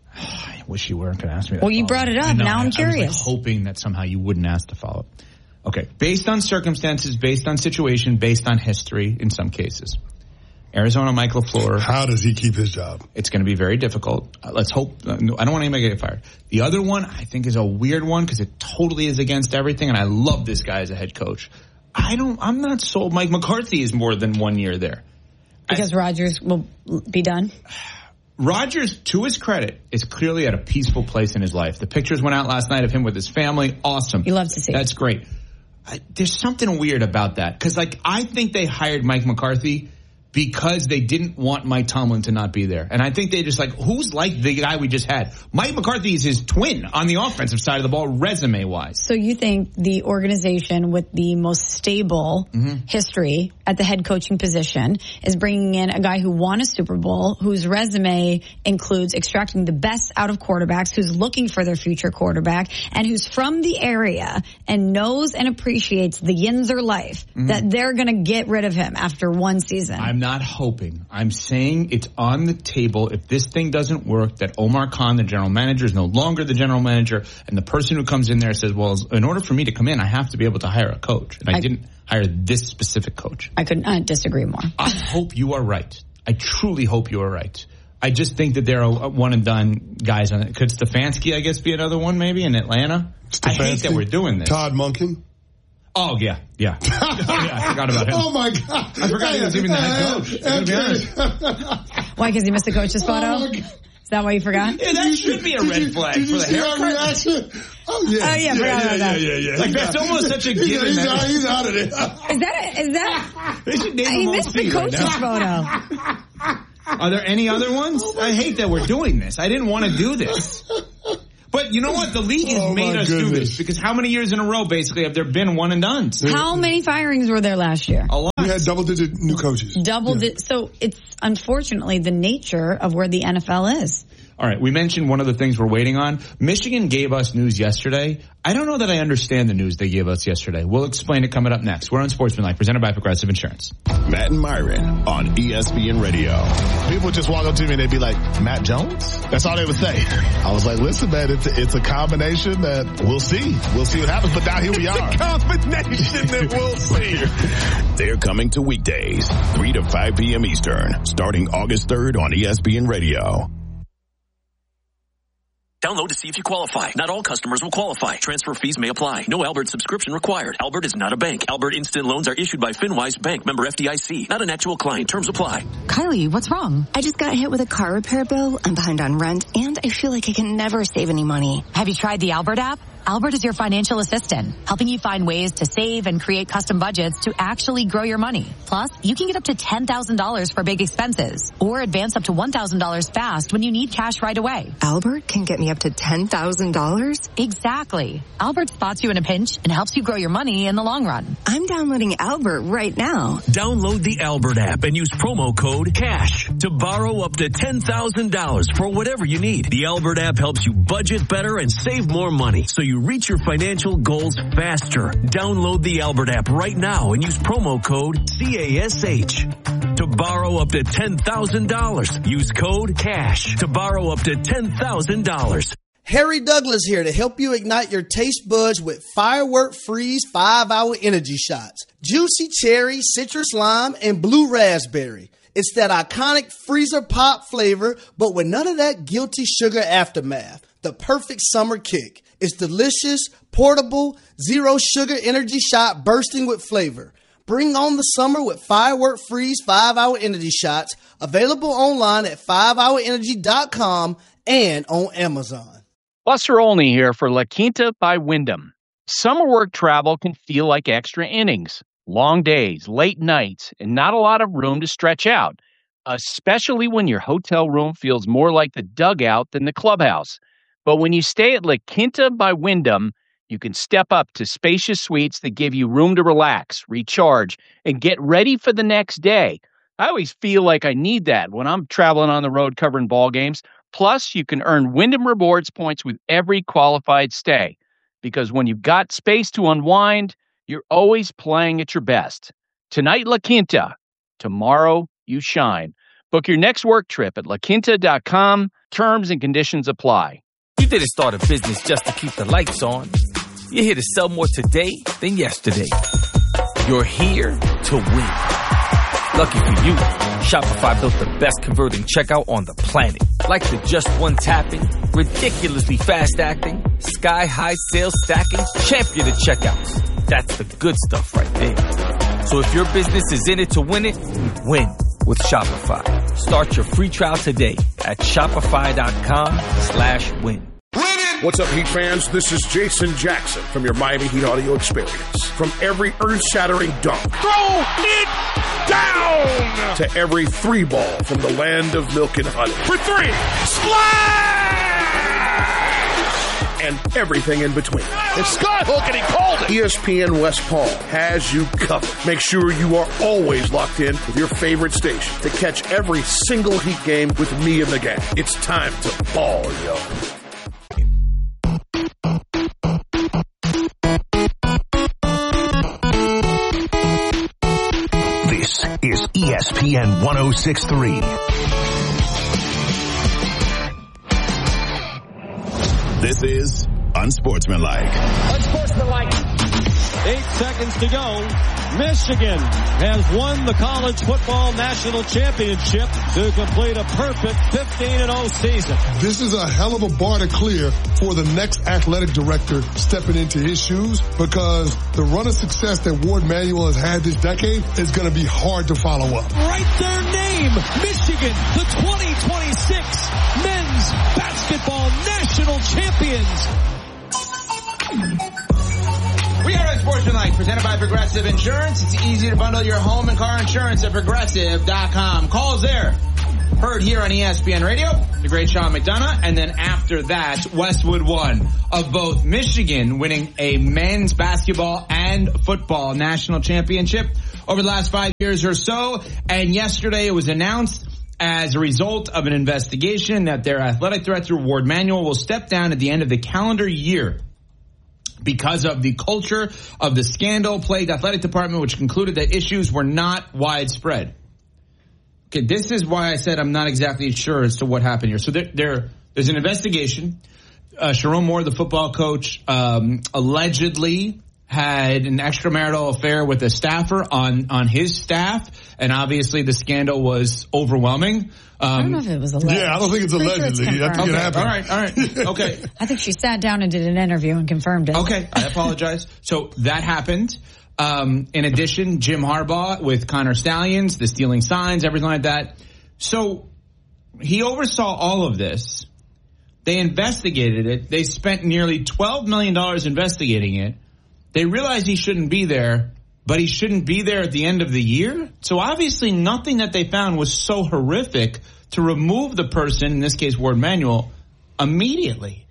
Speaker 3: I wish you weren't going to ask me that.
Speaker 2: Well, you brought it up.
Speaker 3: Know,
Speaker 2: now I'm
Speaker 3: I,
Speaker 2: curious.
Speaker 3: I was like hoping that somehow you wouldn't ask to follow. Okay. Based on circumstances, based on situation, based on history in some cases. Arizona, Mike LaFleur.
Speaker 1: How does he keep his job?
Speaker 3: It's going to be very difficult. Uh, let's hope. Uh, no, I don't want anybody to get fired. The other one, I think, is a weird one because it totally is against everything, and I love this guy as a head coach. I don't. I'm not sold. Mike McCarthy is more than one year there
Speaker 2: because I, Rodgers will be done.
Speaker 3: Rodgers, to his credit, is clearly at a peaceful place in his life. The pictures went out last night of him with his family. Awesome.
Speaker 2: You love to see.
Speaker 3: That's great. I, there's something weird about that because, like, I think they hired Mike McCarthy because they didn't want Mike Tomlin to not be there. And I think they just like, who's like the guy we just had? Mike McCarthy is his twin on the offensive side of the ball, resume-wise.
Speaker 2: So you think the organization with the most stable mm-hmm. history at the head coaching position is bringing in a guy who won a Super Bowl, whose resume includes extracting the best out of quarterbacks, who's looking for their future quarterback, and who's from the area and knows and appreciates the Yinzer life, mm-hmm. that they're going to get rid of him after one season?
Speaker 3: I'm not hoping. I'm saying it's on the table. If this thing doesn't work, that Omar Khan, the general manager, is no longer the general manager, and the person who comes in there says, well, in order for me to come in, I have to be able to hire a coach. And I, I didn't hire this specific coach.
Speaker 2: I could not disagree more.
Speaker 3: I hope you are right. I truly hope you are right. I just think that there are one and done guys on it. Could Stefanski, I guess, be another one maybe in Atlanta?
Speaker 1: Stefanski,
Speaker 3: I hate that we're doing this.
Speaker 1: Todd Monken.
Speaker 3: Oh, yeah, yeah. oh, yeah. I forgot about him.
Speaker 1: Oh, my God.
Speaker 3: I forgot he was even the head coach. I'm gonna be honest.
Speaker 2: Why, because he missed the coach's photo?
Speaker 1: Oh,
Speaker 2: Is that why you forgot?
Speaker 3: Yeah, that should be a red flag
Speaker 1: did you
Speaker 3: for the
Speaker 1: see our
Speaker 3: haircut.
Speaker 1: reaction? Oh, yeah.
Speaker 2: Oh, yeah, I forgot
Speaker 1: yeah,
Speaker 2: about
Speaker 1: yeah,
Speaker 2: that.
Speaker 1: Yeah, yeah, yeah.
Speaker 3: Like, that's almost such a given.
Speaker 1: He's, he's,
Speaker 3: that-
Speaker 1: out, he's out of there.
Speaker 2: Is that, is that,
Speaker 3: They should name
Speaker 2: he
Speaker 3: him
Speaker 2: missed
Speaker 3: O
Speaker 2: the
Speaker 3: C right
Speaker 2: coach's
Speaker 3: now.
Speaker 2: photo.
Speaker 3: Are there any other ones?
Speaker 1: Oh
Speaker 3: I hate that we're doing this. I didn't want to do this. But you know what? The league has
Speaker 1: Oh,
Speaker 3: made
Speaker 1: my
Speaker 3: us do
Speaker 1: goodness.
Speaker 3: this because how many years in a row, basically, have there been one and dones?
Speaker 2: How many firings were there last year?
Speaker 3: A lot.
Speaker 1: We had double-digit new coaches.
Speaker 2: Double
Speaker 1: Yeah.
Speaker 2: di- So it's unfortunately the nature of where the N F L is.
Speaker 3: All right, we mentioned one of the things we're waiting on. Michigan gave us news yesterday. I don't know that I understand the news they gave us yesterday. We'll explain it coming up next. We're on Sportsmanlike, presented by Progressive Insurance.
Speaker 5: Matt and Myron on E S P N Radio. People would just walk up to me and they'd be like, Matt Jones? That's all they would say. I was like, listen, man, it's a, it's a combination that we'll see. We'll see what happens. But now here we are.
Speaker 12: It's a combination that we'll see.
Speaker 5: They're coming to weekdays, three to five p.m. Eastern, starting August third on E S P N Radio.
Speaker 6: Download to see if you qualify. Not all customers will qualify. Transfer fees may apply. No Albert subscription required. Albert is not a bank. Albert Instant Loans are issued by FinWise Bank, member F D I C. Not an actual client. Terms apply.
Speaker 23: Kylie, what's wrong? I just got hit with a car repair bill. I'm behind on rent, and I feel like I can never save any money.
Speaker 24: Have you tried the Albert app? Albert is your financial assistant, helping you find ways to save and create custom budgets to actually grow your money. Plus, you can get up to ten thousand dollars for big expenses or advance up to one thousand dollars fast when you need cash right away.
Speaker 23: Albert can get me up to ten thousand dollars?
Speaker 24: Exactly. Albert spots you in a pinch and helps you grow your money in the long run.
Speaker 23: I'm downloading Albert right now.
Speaker 6: Download the Albert app and use promo code CASH to borrow up to ten thousand dollars for whatever you need. The Albert app helps you budget better and save more money so you reach your financial goals faster. Download the Albert app right now and use promo code CASH to borrow up to ten thousand dollars. Use code CASH to borrow up to ten thousand dollars.
Speaker 7: Harry Douglas here to help you ignite your taste buds with Firework Freeze five hour energy shots. Juicy cherry, citrus lime, and blue raspberry. It's that iconic freezer pop flavor, but with none of that guilty sugar aftermath. The perfect summer kick. It's delicious, portable, zero sugar energy shot bursting with flavor. Bring on the summer with Firework Freeze five hour energy shots. Available online at five hour energy dot com and on Amazon.
Speaker 8: Buster Olney here for La Quinta by Wyndham. Summer work travel can feel like extra innings. Long days, late nights, and not a lot of room to stretch out, especially when your hotel room feels more like the dugout than the clubhouse. But when you stay at La Quinta by Wyndham, you can step up to spacious suites that give you room to relax, recharge, and get ready for the next day. I always feel like I need that when I'm traveling on the road covering ball games. Plus, you can earn Wyndham Rewards points with every qualified stay. Because when you've got space to unwind, you're always playing at your best. Tonight, La Quinta. Tomorrow, you shine. Book your next work trip at la quinta dot com. Terms and conditions apply.
Speaker 9: You didn't start a business just to keep the lights on. You're here to sell more today than yesterday. You're here to win. Lucky for you, Shopify built the best converting checkout on the planet. Like the just one tapping, ridiculously fast acting, sky-high sales stacking, champion of checkouts. That's the good stuff right there. So if your business is in it to win it, win with Shopify. Start your free trial today at shopify.com slash win.
Speaker 25: What's up, Heat fans? This is Jason Jackson from your Miami Heat audio experience. From every earth-shattering dunk, throw it down, to every three ball from the land of milk and honey. For three, splash! And everything in between. It's Skyhook and he called it! E S P N West Palm has you covered. Make sure you are always locked in with your favorite station to catch every single Heat game with me and the gang. It's time to ball, yo.
Speaker 12: This is E S P N one oh six point three.
Speaker 5: This is Unsportsmanlike.
Speaker 26: Unsportsmanlike. Eight seconds to go.
Speaker 4: Michigan has won the college football national championship to complete a perfect fifteen and oh season.
Speaker 1: This is a hell of a bar to clear for the next athletic director stepping into his shoes, because the run of success that Ward Manuel has had this decade is going to be hard to follow up.
Speaker 4: Write their name, Michigan, the twenty twenty-six men's basketball national champions.
Speaker 3: We are at Sports Tonight, presented by Progressive Insurance. It's easy to bundle your home and car insurance at Progressive dot com. Calls there. Heard here on E S P N Radio, the great Sean McDonough. And then after that, Westwood won of both Michigan winning a men's basketball and football national championship over the last five years or so. And yesterday it was announced as a result of an investigation that their athletic director, Ward Manuel, will step down at the end of the calendar year because of the culture of the scandal-plagued athletic department, which concluded that issues were not widespread. Okay, this is why I said I'm not exactly sure as to what happened here. So there, there there's an investigation. Uh, Sharon Moore, the football coach, um, allegedly had an extramarital affair with a staffer on, on his staff, and obviously the scandal was overwhelming. Um,
Speaker 2: I don't know if it was alleged.
Speaker 1: Yeah, I don't think it's allegedly.
Speaker 2: Sure it's
Speaker 1: I think it happened.
Speaker 3: All right, all right. Okay.
Speaker 2: I think she sat down and did an interview and confirmed it.
Speaker 3: Okay, I apologize. So that happened. Um, in addition, Jim Harbaugh with Connor Stallions, the stealing signs, everything like that. So he oversaw all of this. They investigated it. They spent nearly twelve million dollars investigating it. They realized he shouldn't be there, but he shouldn't be there at the end of the year. So obviously nothing that they found was so horrific to remove the person, in this case Ward Manuel, immediately.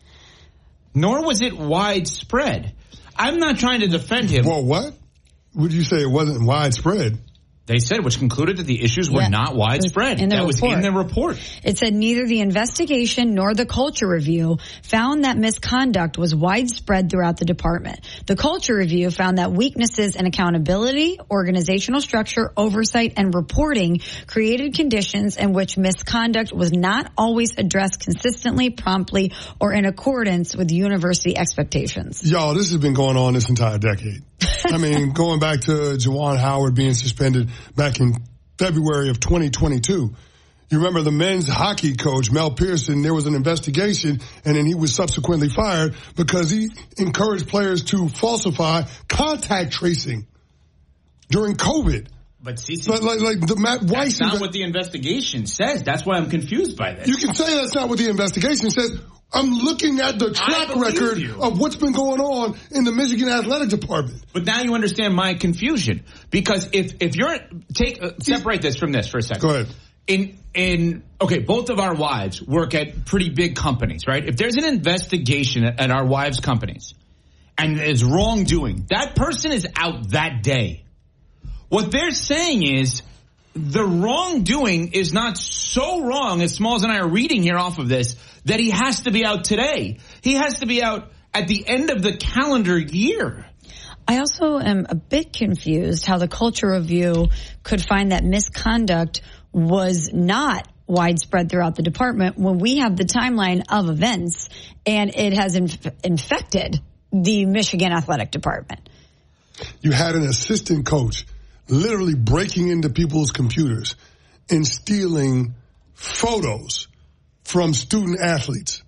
Speaker 3: Nor was it widespread. I'm not trying to defend him.
Speaker 1: Well, what? Would you say it wasn't widespread?
Speaker 3: They said, which concluded that the issues were
Speaker 2: Yeah.
Speaker 3: not widespread.
Speaker 2: In the
Speaker 3: that was
Speaker 2: report.
Speaker 3: in the report.
Speaker 2: It said neither the investigation nor the culture review found that misconduct was widespread throughout the department. The culture review found that weaknesses in accountability, organizational structure, oversight, and reporting created conditions in which misconduct was not always addressed consistently, promptly, or in accordance with university expectations.
Speaker 1: Y'all, this has been going on this entire decade. I mean, going back to Juwan Howard being suspended back in February of twenty twenty-two. You remember the men's hockey coach, Mel Pearson, there was an investigation, and then he was subsequently fired because he encouraged players to falsify contact tracing during COVID.
Speaker 3: But Cece,
Speaker 1: like, like, like the Matt Weiss.
Speaker 3: That's not what the investigation says. That's why I'm confused by this.
Speaker 1: You can say that's not what the investigation says. I'm looking at the track record
Speaker 3: you.
Speaker 1: of what's been going on in the Michigan Athletic Department.
Speaker 3: But now you understand my confusion, because if if you're take uh, separate this from this for a second.
Speaker 1: Go ahead.
Speaker 3: In in okay, both of our wives work at pretty big companies, right? If there's an investigation at, at our wives' companies and there's wrongdoing, that person is out that day. What they're saying is the wrongdoing is not so wrong, as Smalls and I are reading here off of this, that he has to be out today. He has to be out at the end of the calendar year.
Speaker 2: I also am a bit confused how the culture review could find that misconduct was not widespread throughout the department when we have the timeline of events and it has inf- infected the Michigan Athletic Department.
Speaker 1: You had an assistant coach literally breaking into people's computers and stealing photos from student athletes.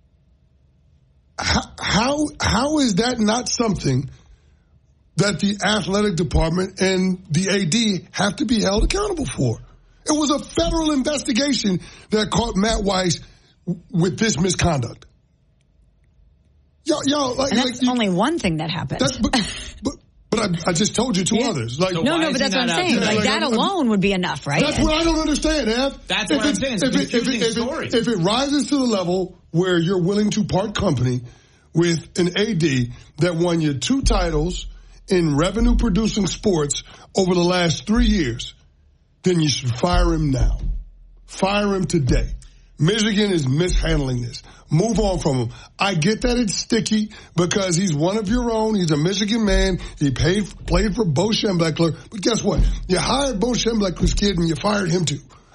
Speaker 1: How, how, how is that not something that the athletic department and the A D have to be held accountable for? It was a federal investigation that caught Matt Weiss with this misconduct. Y'all, y'all, like,
Speaker 2: and that's
Speaker 1: like you,
Speaker 2: only one thing that happened.
Speaker 1: That's, but, but, but I, I just told you two
Speaker 2: yeah.
Speaker 1: others. Like,
Speaker 2: no, no, but that's what I'm saying.
Speaker 1: Yeah,
Speaker 2: like,
Speaker 1: like,
Speaker 2: that
Speaker 1: I,
Speaker 2: alone would be enough, right?
Speaker 1: That's what I don't understand, Ev.
Speaker 3: That's
Speaker 1: if
Speaker 3: what
Speaker 1: it,
Speaker 3: I'm saying. It's
Speaker 1: if,
Speaker 3: a
Speaker 1: it, if, it, if,
Speaker 3: story.
Speaker 1: it, if it rises to the level where you're willing to part company with an A D that won you two titles in revenue-producing sports over the last three years, then you should fire him now. Fire him today. Michigan is mishandling this. Move on from him. I get that it's sticky because he's one of your own. He's a Michigan man. He paid, played for Bo Schembechler. But guess what? You hired Bo Schembechler's kid and you fired him too.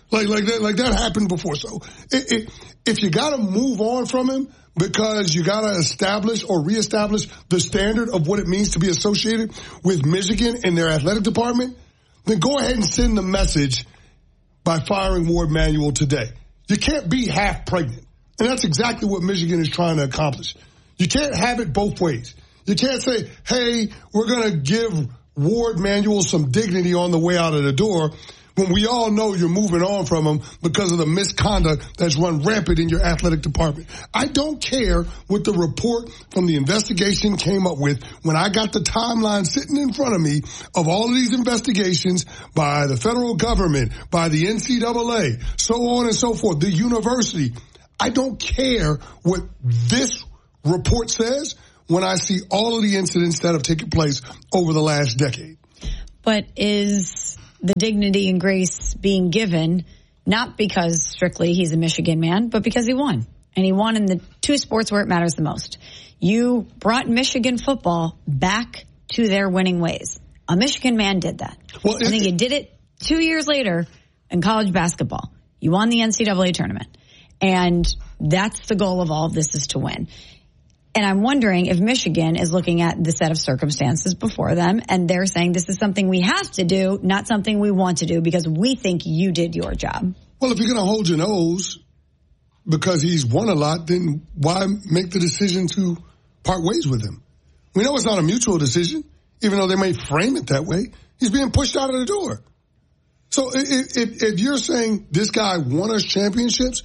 Speaker 1: Like, like that, like that happened before. So it, it, if you got to move on from him because you got to establish or reestablish the standard of what it means to be associated with Michigan and their athletic department, then go ahead and send the message by firing Ward Manuel today. You can't be half pregnant. And that's exactly what Michigan is trying to accomplish. You can't have it both ways. You can't say, hey, we're going to give Ward Manuel some dignity on the way out of the door when we all know you're moving on from him because of the misconduct that's run rampant in your athletic department. I don't care what the report from the investigation came up with when I got the timeline sitting in front of me of all of these investigations by the federal government, by the N C double A, so on and so forth, the university. I don't care what this report says when I see all of the incidents that have taken place over the last decade.
Speaker 2: But is the dignity and grace being given not because strictly he's a Michigan man, but because he won? And he won in the two sports where it matters the most. You brought Michigan football back to their winning ways. A Michigan man did that. Well, I think you did it two years later in college basketball. You won the N C double A tournament. And that's the goal of all of this, is to win. And I'm wondering if Michigan is looking at the set of circumstances before them and they're saying this is something we have to do, not something we want to do because we think you did your job.
Speaker 1: Well, if you're going to hold your nose because he's won a lot, then why make the decision to part ways with him? We know it's not a mutual decision, even though they may frame it that way. He's being pushed out of the door. So if, if, if you're saying this guy won us championships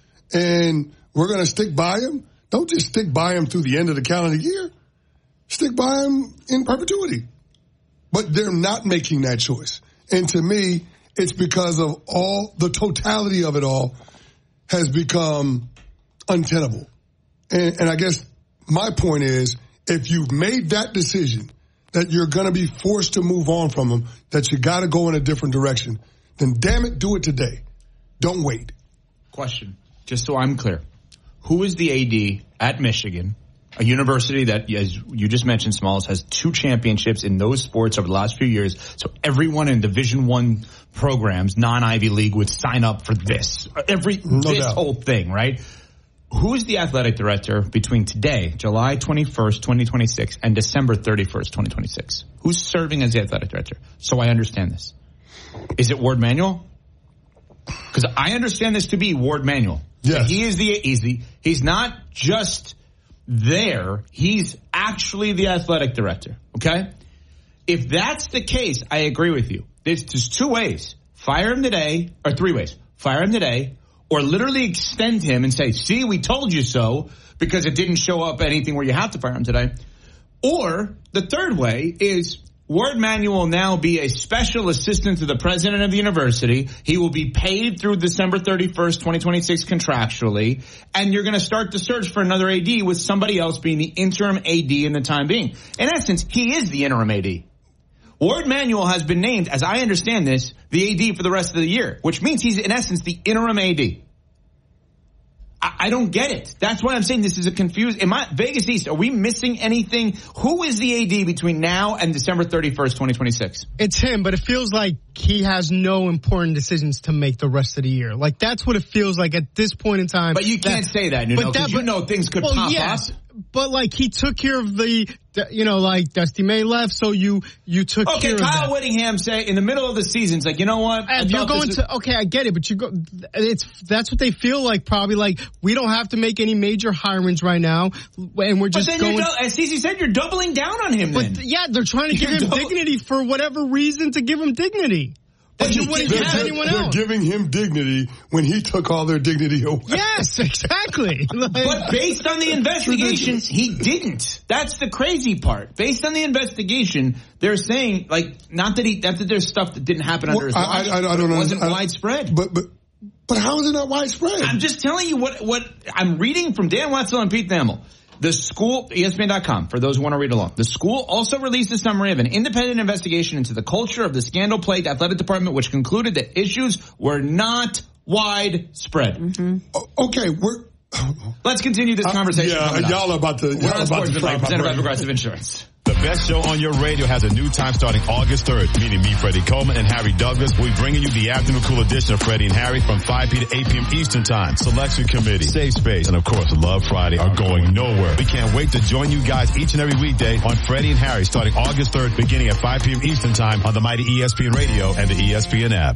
Speaker 1: and we're going to stick by him, don't just stick by him through the end of the calendar year. Stick by him in perpetuity. But they're not making that choice. And to me, it's because of all, the totality of it all has become untenable. And, and I guess my point is, if you've made that decision that you're going to be forced to move on from him, that you got to go in a different direction, then damn it, do it today. Don't wait.
Speaker 3: Question, just so I'm clear. Who is the A D at Michigan, a university that, as you just mentioned, Smalls, has two championships in those sports over the last few years? So everyone in Division One programs, non-Ivy League, would sign up for this. Every no this doubt. whole thing, right? Who is the athletic director between today, July twenty-first, twenty twenty-six, and December thirty-first, twenty twenty-six? Who's serving as the athletic director? So I understand this. Is it Ward Manuel? Because I understand this to be Ward Manuel.
Speaker 1: Yes.
Speaker 3: He is the, he's the, he's not just there. He's actually the athletic director. Okay. If that's the case, I agree with you. There's, there's two ways. Fire him today, or three ways. Fire him today, or literally extend him and say, see, we told you so, because it didn't show up anything where you have to fire him today. Or the third way is Ward Manuel will now be a special assistant to the president of the university. He will be paid through December thirty-first, twenty twenty-six contractually. And you're going to start the search for another A D with somebody else being the interim A D in the time being. In essence, he is the interim A D. Ward Manuel has been named, as I understand this, the A D for the rest of the year, which means he's in essence the interim A D. I don't get it. That's why I'm saying this is a confused. Am I Vegas East? Are we missing anything? Who is the A D between now and December thirty-first, twenty twenty-six?
Speaker 22: It's him, but it feels like he has no important decisions to make the rest of the year. Like that's what it feels like at this point in time.
Speaker 3: But you can't
Speaker 22: that,
Speaker 3: say that, Nuno, because you know things could
Speaker 22: well,
Speaker 3: pop
Speaker 22: yes,
Speaker 3: up.
Speaker 22: But like he took care of the, you know, like Dusty May left, so you you took
Speaker 3: okay,
Speaker 22: care
Speaker 3: Kyle
Speaker 22: of that.
Speaker 3: Kyle Whittingham say in the middle of the season, it's like, you know what?
Speaker 22: If you're going to, okay, I get it, but you go. It's that's what they feel like. Probably like we don't have to make any major hirings right now, and we're just
Speaker 3: but then
Speaker 22: going.
Speaker 3: You're du- as Cece said, you're doubling down on him.
Speaker 22: But
Speaker 3: then.
Speaker 22: yeah, they're trying to
Speaker 3: You're
Speaker 22: give him
Speaker 3: double-
Speaker 22: dignity for whatever reason to give him dignity. But you wouldn't
Speaker 1: they're,
Speaker 22: have
Speaker 1: they're,
Speaker 22: anyone
Speaker 1: they're
Speaker 22: else.
Speaker 1: giving him dignity when he took all their dignity away.
Speaker 22: Yes, exactly. Like,
Speaker 3: but based on the investigations, he didn't. That's the crazy part. Based on the investigation, they're saying, like, not that he, not that there's stuff that didn't happen under
Speaker 1: well,
Speaker 3: his watch,
Speaker 1: I, I, I, I don't
Speaker 3: it wasn't
Speaker 1: I,
Speaker 3: widespread.
Speaker 1: But, but, but how is it not widespread?
Speaker 3: I'm just telling you what, what I'm reading from Dan Wetzel and Pete Thamel. The school, E S P N dot com, for those who want to read along. The school also released a summary of an independent investigation into the culture of the scandal-plagued athletic department, which concluded that issues were not widespread.
Speaker 1: Mm-hmm. Okay, we're...
Speaker 3: Let's continue this conversation.
Speaker 1: Uh, yeah, y'all are about to... Y'all
Speaker 3: We're on
Speaker 1: about
Speaker 3: Sports
Speaker 1: to
Speaker 3: Tonight, presented by Progressive Insurance.
Speaker 12: The
Speaker 10: best show on your radio has a new time starting August third, meaning me, Freddie Coleman, and Harry Douglas will be bringing you the afternoon cool edition of Freddie and Harry from five p.m. to eight p.m. Eastern Time. Selection Committee, Safe Space, and of course Love Friday are going nowhere. We can't wait to join you guys each and every weekday on Freddie and Harry starting August third, beginning at five p.m. Eastern Time on the mighty E S P N Radio and the E S P N app.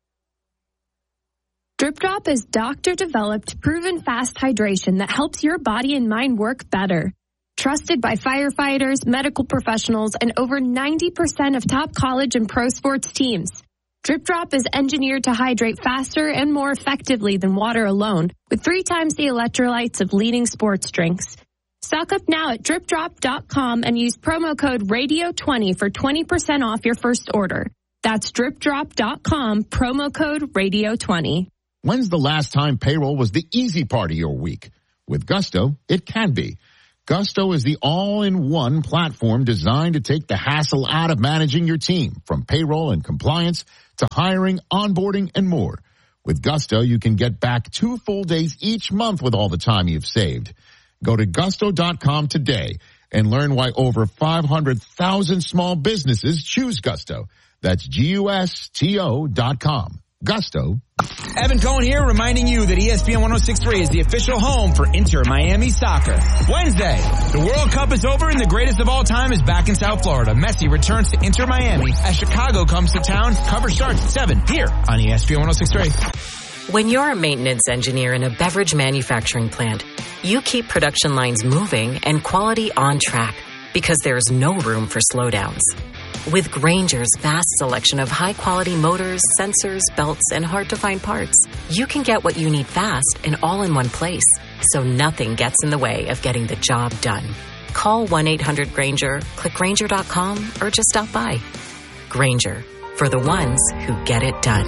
Speaker 11: Drip Drop is doctor-developed, proven fast hydration that helps your body and mind work better. Trusted by firefighters, medical professionals, and over ninety percent of top college and pro sports teams. Drip Drop is engineered to hydrate faster and more effectively than water alone, with three times the electrolytes of leading sports drinks. Stock up now at drip drop dot com and use promo code radio twenty for twenty percent off your first order. That's drip drop dot com, promo code radio twenty.
Speaker 13: When's the last time payroll was the easy part of your week? With Gusto, it can be. Gusto is the all-in-one platform designed to take the hassle out of managing your team, from payroll and compliance to hiring, onboarding, and more. With Gusto, you can get back two full days each month with all the time you've saved. Go to gusto dot com today and learn why over five hundred thousand small businesses choose Gusto. That's G U S T O dot com. Gusto.
Speaker 20: Evan Cohen here, reminding you that E S P N one oh six point three is the official home for Inter Miami Soccer. Wednesday, the World Cup is over and the greatest of all time is back in South Florida. Messi returns to Inter Miami as Chicago comes to town. Cover starts at seven here on E S P N one oh six point three.
Speaker 14: When you're a maintenance engineer in a beverage manufacturing plant, you keep production lines moving and quality on track because there's no room for slowdowns. With Grainger's vast selection of high-quality motors, sensors, belts, and hard-to-find parts, you can get what you need fast and all in one place, so nothing gets in the way of getting the job done. Call one eight hundred Grainger, click Grainger dot com, or just stop by. Grainger, for the ones who get it done.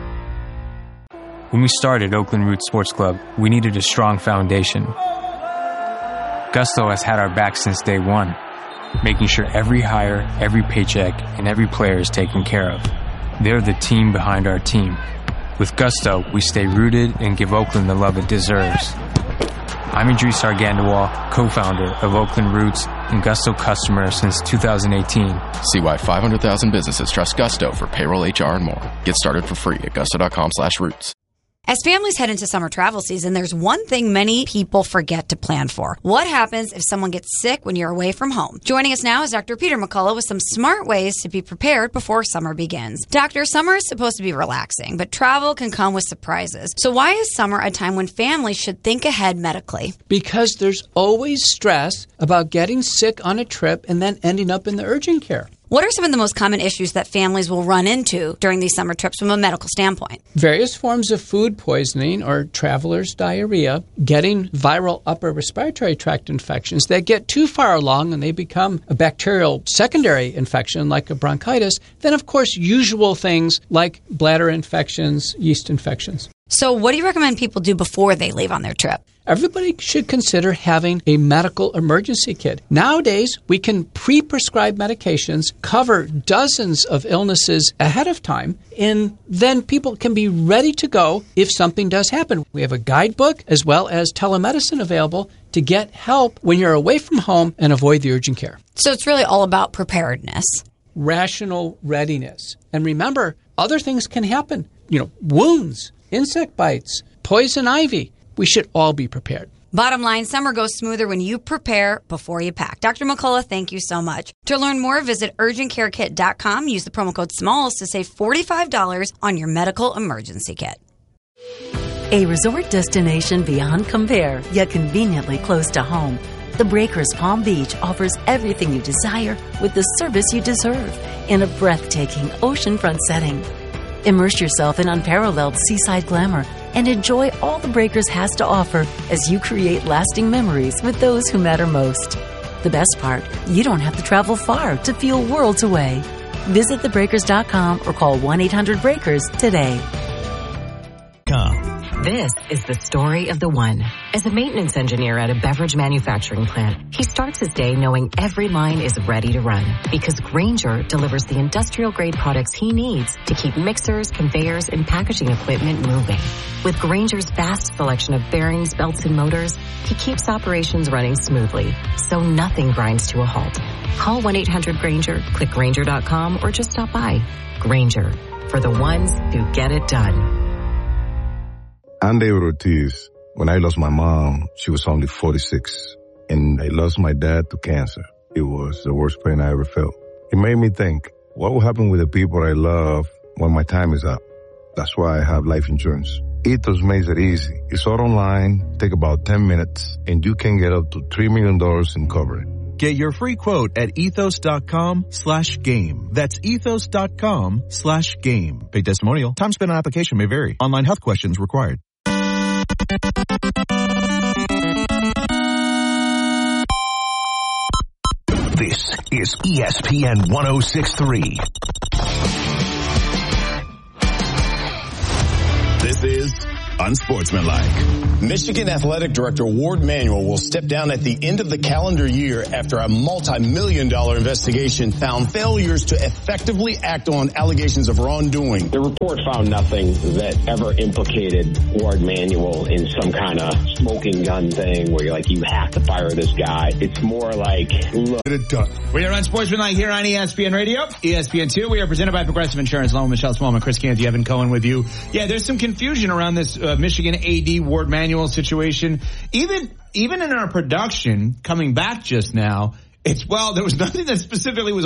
Speaker 15: When we started Oakland Roots Sports Club, we needed a strong foundation. Gusto has had our back since day one, making sure every hire, every paycheck, and every player is taken care of. They're the team behind our team. With Gusto, we stay rooted and give Oakland the love it deserves. I'm Idris Argandawal, co-founder of Oakland Roots and Gusto customer since two thousand eighteen.
Speaker 26: See why five hundred thousand businesses trust Gusto for payroll, H R, and more. Get started for free at gusto dot com slash roots.
Speaker 16: As families head into summer travel season, there's one thing many people forget to plan for. What happens if someone gets sick when you're away from home? Joining us now is Doctor Peter McCullough with some smart ways to be prepared before summer begins. Doctor, summer is supposed to be relaxing, but travel can come with surprises. So why is summer a time when families should think ahead medically?
Speaker 17: Because there's always stress about getting sick on a trip and then ending up in the urgent care.
Speaker 16: What are some of the most common issues that families will run into during these summer trips from a medical standpoint?
Speaker 17: Various forms of food poisoning or traveler's diarrhea, getting viral upper respiratory tract infections that get too far along and they become a bacterial secondary infection like a bronchitis. Then, of course, usual things like bladder infections, yeast infections.
Speaker 16: So what do you recommend people do before they leave on their trip?
Speaker 17: Everybody should consider having a medical emergency kit. Nowadays, we can pre-prescribe medications, cover dozens of illnesses ahead of time, and then people can be ready to go if something does happen. We have a guidebook as well as telemedicine available to get help when you're away from home and avoid the urgent care.
Speaker 16: So it's really all about preparedness.
Speaker 17: Rational readiness. And remember, other things can happen. You know, wounds, insect bites, poison ivy. We should all be prepared.
Speaker 16: Bottom line, summer goes smoother when you prepare before you pack. Doctor McCullough, thank you so much. To learn more, visit urgent care kit dot com. Use the promo code SMALLS to save forty-five dollars on your medical emergency kit.
Speaker 18: A resort destination beyond compare, yet conveniently close to home. The Breakers Palm Beach offers everything you desire with the service you deserve in a breathtaking oceanfront setting. Immerse yourself in unparalleled seaside glamour and enjoy all the Breakers has to offer as you create lasting memories with those who matter most. The best part, you don't have to travel far to feel worlds away. Visit the breakers dot com or call one eight hundred breakers today.
Speaker 27: The
Speaker 14: This is the story of the one. As a maintenance engineer at a beverage manufacturing plant, he starts his day knowing every line is ready to run because Grainger delivers the industrial-grade products he needs to keep mixers, conveyors, and packaging equipment moving. With Grainger's vast selection of bearings, belts, and motors, he keeps operations running smoothly, so nothing grinds to a halt. Call one eight hundred Grainger, click Grainger dot com, or just stop by. Grainger, for the ones who get it done.
Speaker 6: I'm David Ortiz. When I lost my mom, she was only forty-six. And I lost my dad to cancer. It was the worst pain I ever felt. It made me think, what will happen with the people I love when my time is up? That's why I have life insurance. Ethos makes it easy. It's all online, take about ten minutes, and you can get up to three million dollars in coverage.
Speaker 7: Get your free quote at ethos.com slash game. That's ethos.com slash game. Paid testimonial. Time spent on application may vary. Online health questions required.
Speaker 12: This is E S P N one oh six point three.
Speaker 19: This is Unsportsmanlike. Michigan Athletic Director Ward Manuel will step down at the end of the calendar year after a multi-million dollar investigation found failures to effectively act on allegations of wrongdoing.
Speaker 21: The report found nothing that ever implicated Ward Manuel in some kind of smoking gun thing where you're like, you have to fire this guy. It's more like, look.
Speaker 3: We are Unsportsmanlike here on E S P N Radio, E S P N two. We are presented by Progressive Insurance. Along with Michelle Smallman, Chris Canty, Evan Cohen with you. Yeah, there's some confusion around this uh, Michigan A D Ward Manuel situation. Even even in our production, coming back just now, it's, well, there was nothing that specifically was